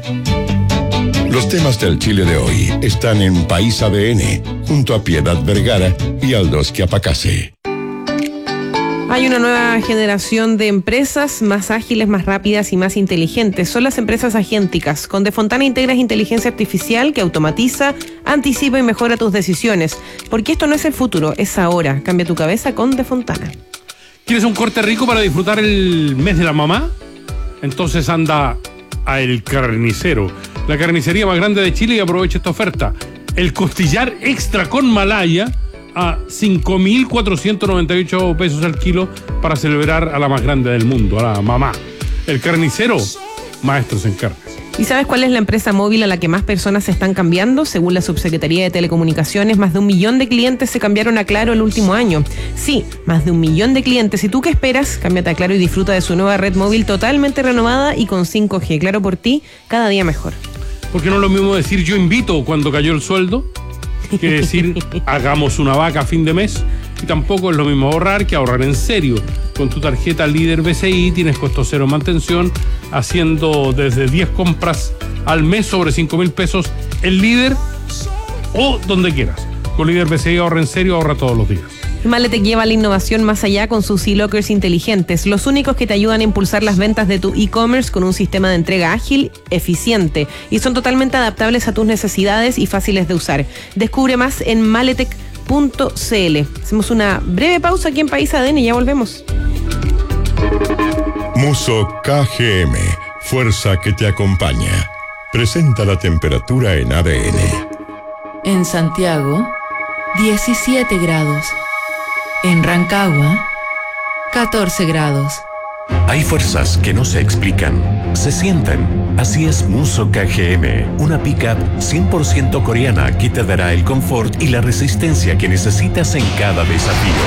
Los temas del Chile de hoy están en País A D N, junto a Piedad Vergara y Aldous Apacase. Hay una nueva generación de empresas más ágiles, más rápidas y más inteligentes. Son las empresas agénticas. Con Defontana integras inteligencia artificial que automatiza, anticipa y mejora tus decisiones. Porque esto no es el futuro, es ahora. Cambia tu cabeza con Defontana. ¿Quieres un corte rico para disfrutar el mes de la mamá? Entonces anda a El Carnicero, la carnicería más grande de Chile, y aprovecha esta oferta. El costillar extra con malaya a cinco mil cuatrocientos noventa y ocho pesos al kilo para celebrar a la más grande del mundo, a la mamá. El Carnicero, maestros en carnes. ¿Y sabes cuál es la empresa móvil a la que más personas se están cambiando? Según la Subsecretaría de Telecomunicaciones, más de un millón de clientes se cambiaron a Claro el último año. Sí, más de un millón de clientes. ¿Y tú qué esperas? Cámbiate a Claro y disfruta de su nueva red móvil totalmente renovada y con cinco G. Claro por ti, cada día mejor. Porque no es lo mismo decir yo invito cuando cayó el sueldo que decir hagamos una vaca a fin de mes, y tampoco es lo mismo ahorrar que ahorrar en serio. Con tu tarjeta Líder B C I tienes costo cero en mantención, haciendo desde diez compras al mes sobre cinco mil pesos en Líder o donde quieras. Con Líder B C I ahorra en serio, ahorra todos los días. Maletec lleva la innovación más allá con sus e-lockers inteligentes, los únicos que te ayudan a impulsar las ventas de tu e-commerce con un sistema de entrega ágil, eficiente, y son totalmente adaptables a tus necesidades y fáciles de usar. Descubre más en maletec punto c l. Hacemos una breve pausa aquí en País A D N y ya volvemos. Muso K G M, fuerza que te acompaña. Presenta la temperatura en A D N. En Santiago, diecisiete grados. En Rancagua, catorce grados. Hay fuerzas que no se explican, se sienten. Así es Muso K G M, una pickup cien por ciento coreana que te dará el confort y la resistencia que necesitas en cada desafío.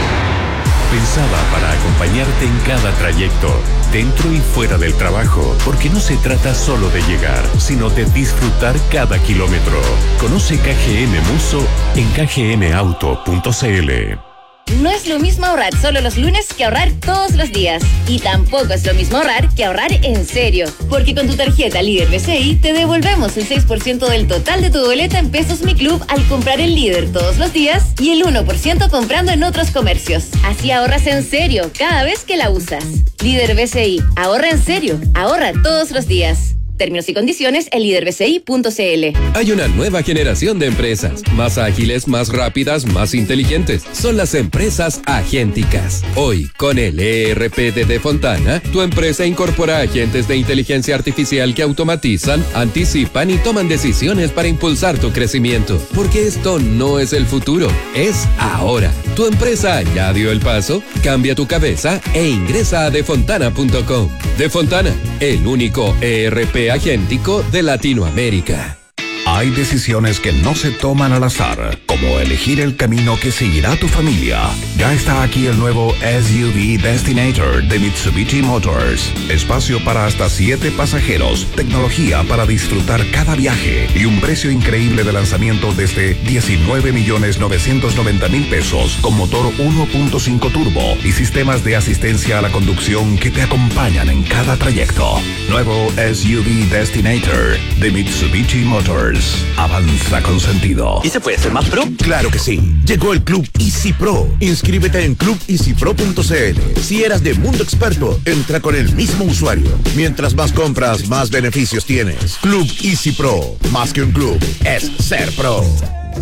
Pensada para acompañarte en cada trayecto, dentro y fuera del trabajo, porque no se trata solo de llegar, sino de disfrutar cada kilómetro. Conoce K G M Muso en k g m auto punto c l. No es lo mismo ahorrar solo los lunes que ahorrar todos los días. Y tampoco es lo mismo ahorrar que ahorrar en serio. Porque con tu tarjeta Líder B C I te devolvemos el seis por ciento del total de tu boleta en Pesos Mi Club al comprar en Líder todos los días y el uno por ciento comprando en otros comercios. Así ahorras en serio cada vez que la usas. Líder B C I, ahorra en serio, ahorra todos los días. Términos y condiciones en líder b c i punto c l. Hay una nueva generación de empresas, más ágiles, más rápidas, más inteligentes. Son las empresas agénticas. Hoy, con el E R P de Defontana, tu empresa incorpora agentes de inteligencia artificial que automatizan, anticipan y toman decisiones para impulsar tu crecimiento. Porque esto no es el futuro, es ahora. ¿Tu empresa ya dio el paso? Cambia tu cabeza e ingresa a defontana punto com. Defontana, el único E R P agéntico de Latinoamérica. Hay decisiones que no se toman al azar, como elegir el camino que seguirá tu familia. Ya está aquí el nuevo S U V Destinator de Mitsubishi Motors. Espacio para hasta siete pasajeros, tecnología para disfrutar cada viaje y un precio increíble de lanzamiento desde diecinueve millones novecientos noventa mil pesos con motor uno punto cinco turbo y sistemas de asistencia a la conducción que te acompañan en cada trayecto. Nuevo S U V Destinator de Mitsubishi Motors. Avanza con sentido. ¿Y se puede ser más pro? Claro que sí. Llegó el Club Easy Pro. Inscríbete en club easy pro punto c l. Si eras de Mundo Experto, entra con el mismo usuario. Mientras más compras, más beneficios tienes. Club Easy Pro. Más que un club, es ser pro.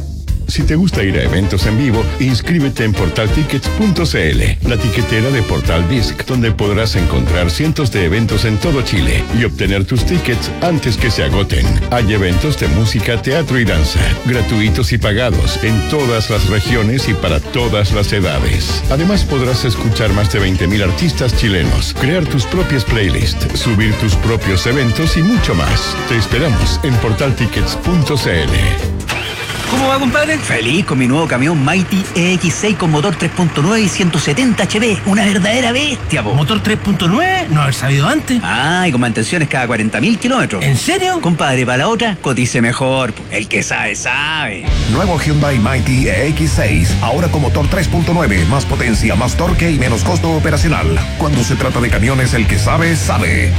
Si te gusta ir a eventos en vivo, inscríbete en portal tickets punto c l, la tiquetera de Portal Disc, donde podrás encontrar cientos de eventos en todo Chile y obtener tus tickets antes que se agoten. Hay eventos de música, teatro y danza, gratuitos y pagados en todas las regiones y para todas las edades. Además, podrás escuchar más de veinte mil artistas chilenos, crear tus propias playlists, subir tus propios eventos y mucho más. Te esperamos en portal tickets punto c l. ¿Cómo va, compadre? Feliz con mi nuevo camión Mighty E X seis con motor tres punto nueve y ciento setenta horsepower. Una verdadera bestia, po. ¿Motor tres punto nueve? No haber sabido antes. Ah, y con mantenciones cada cuarenta mil kilómetros. ¿En serio? Compadre, para la otra, cotice mejor, po. El que sabe, sabe. Nuevo Hyundai Mighty E X seis, ahora con motor tres punto nueve, más potencia, más torque y menos costo operacional. Cuando se trata de camiones, el que sabe, sabe.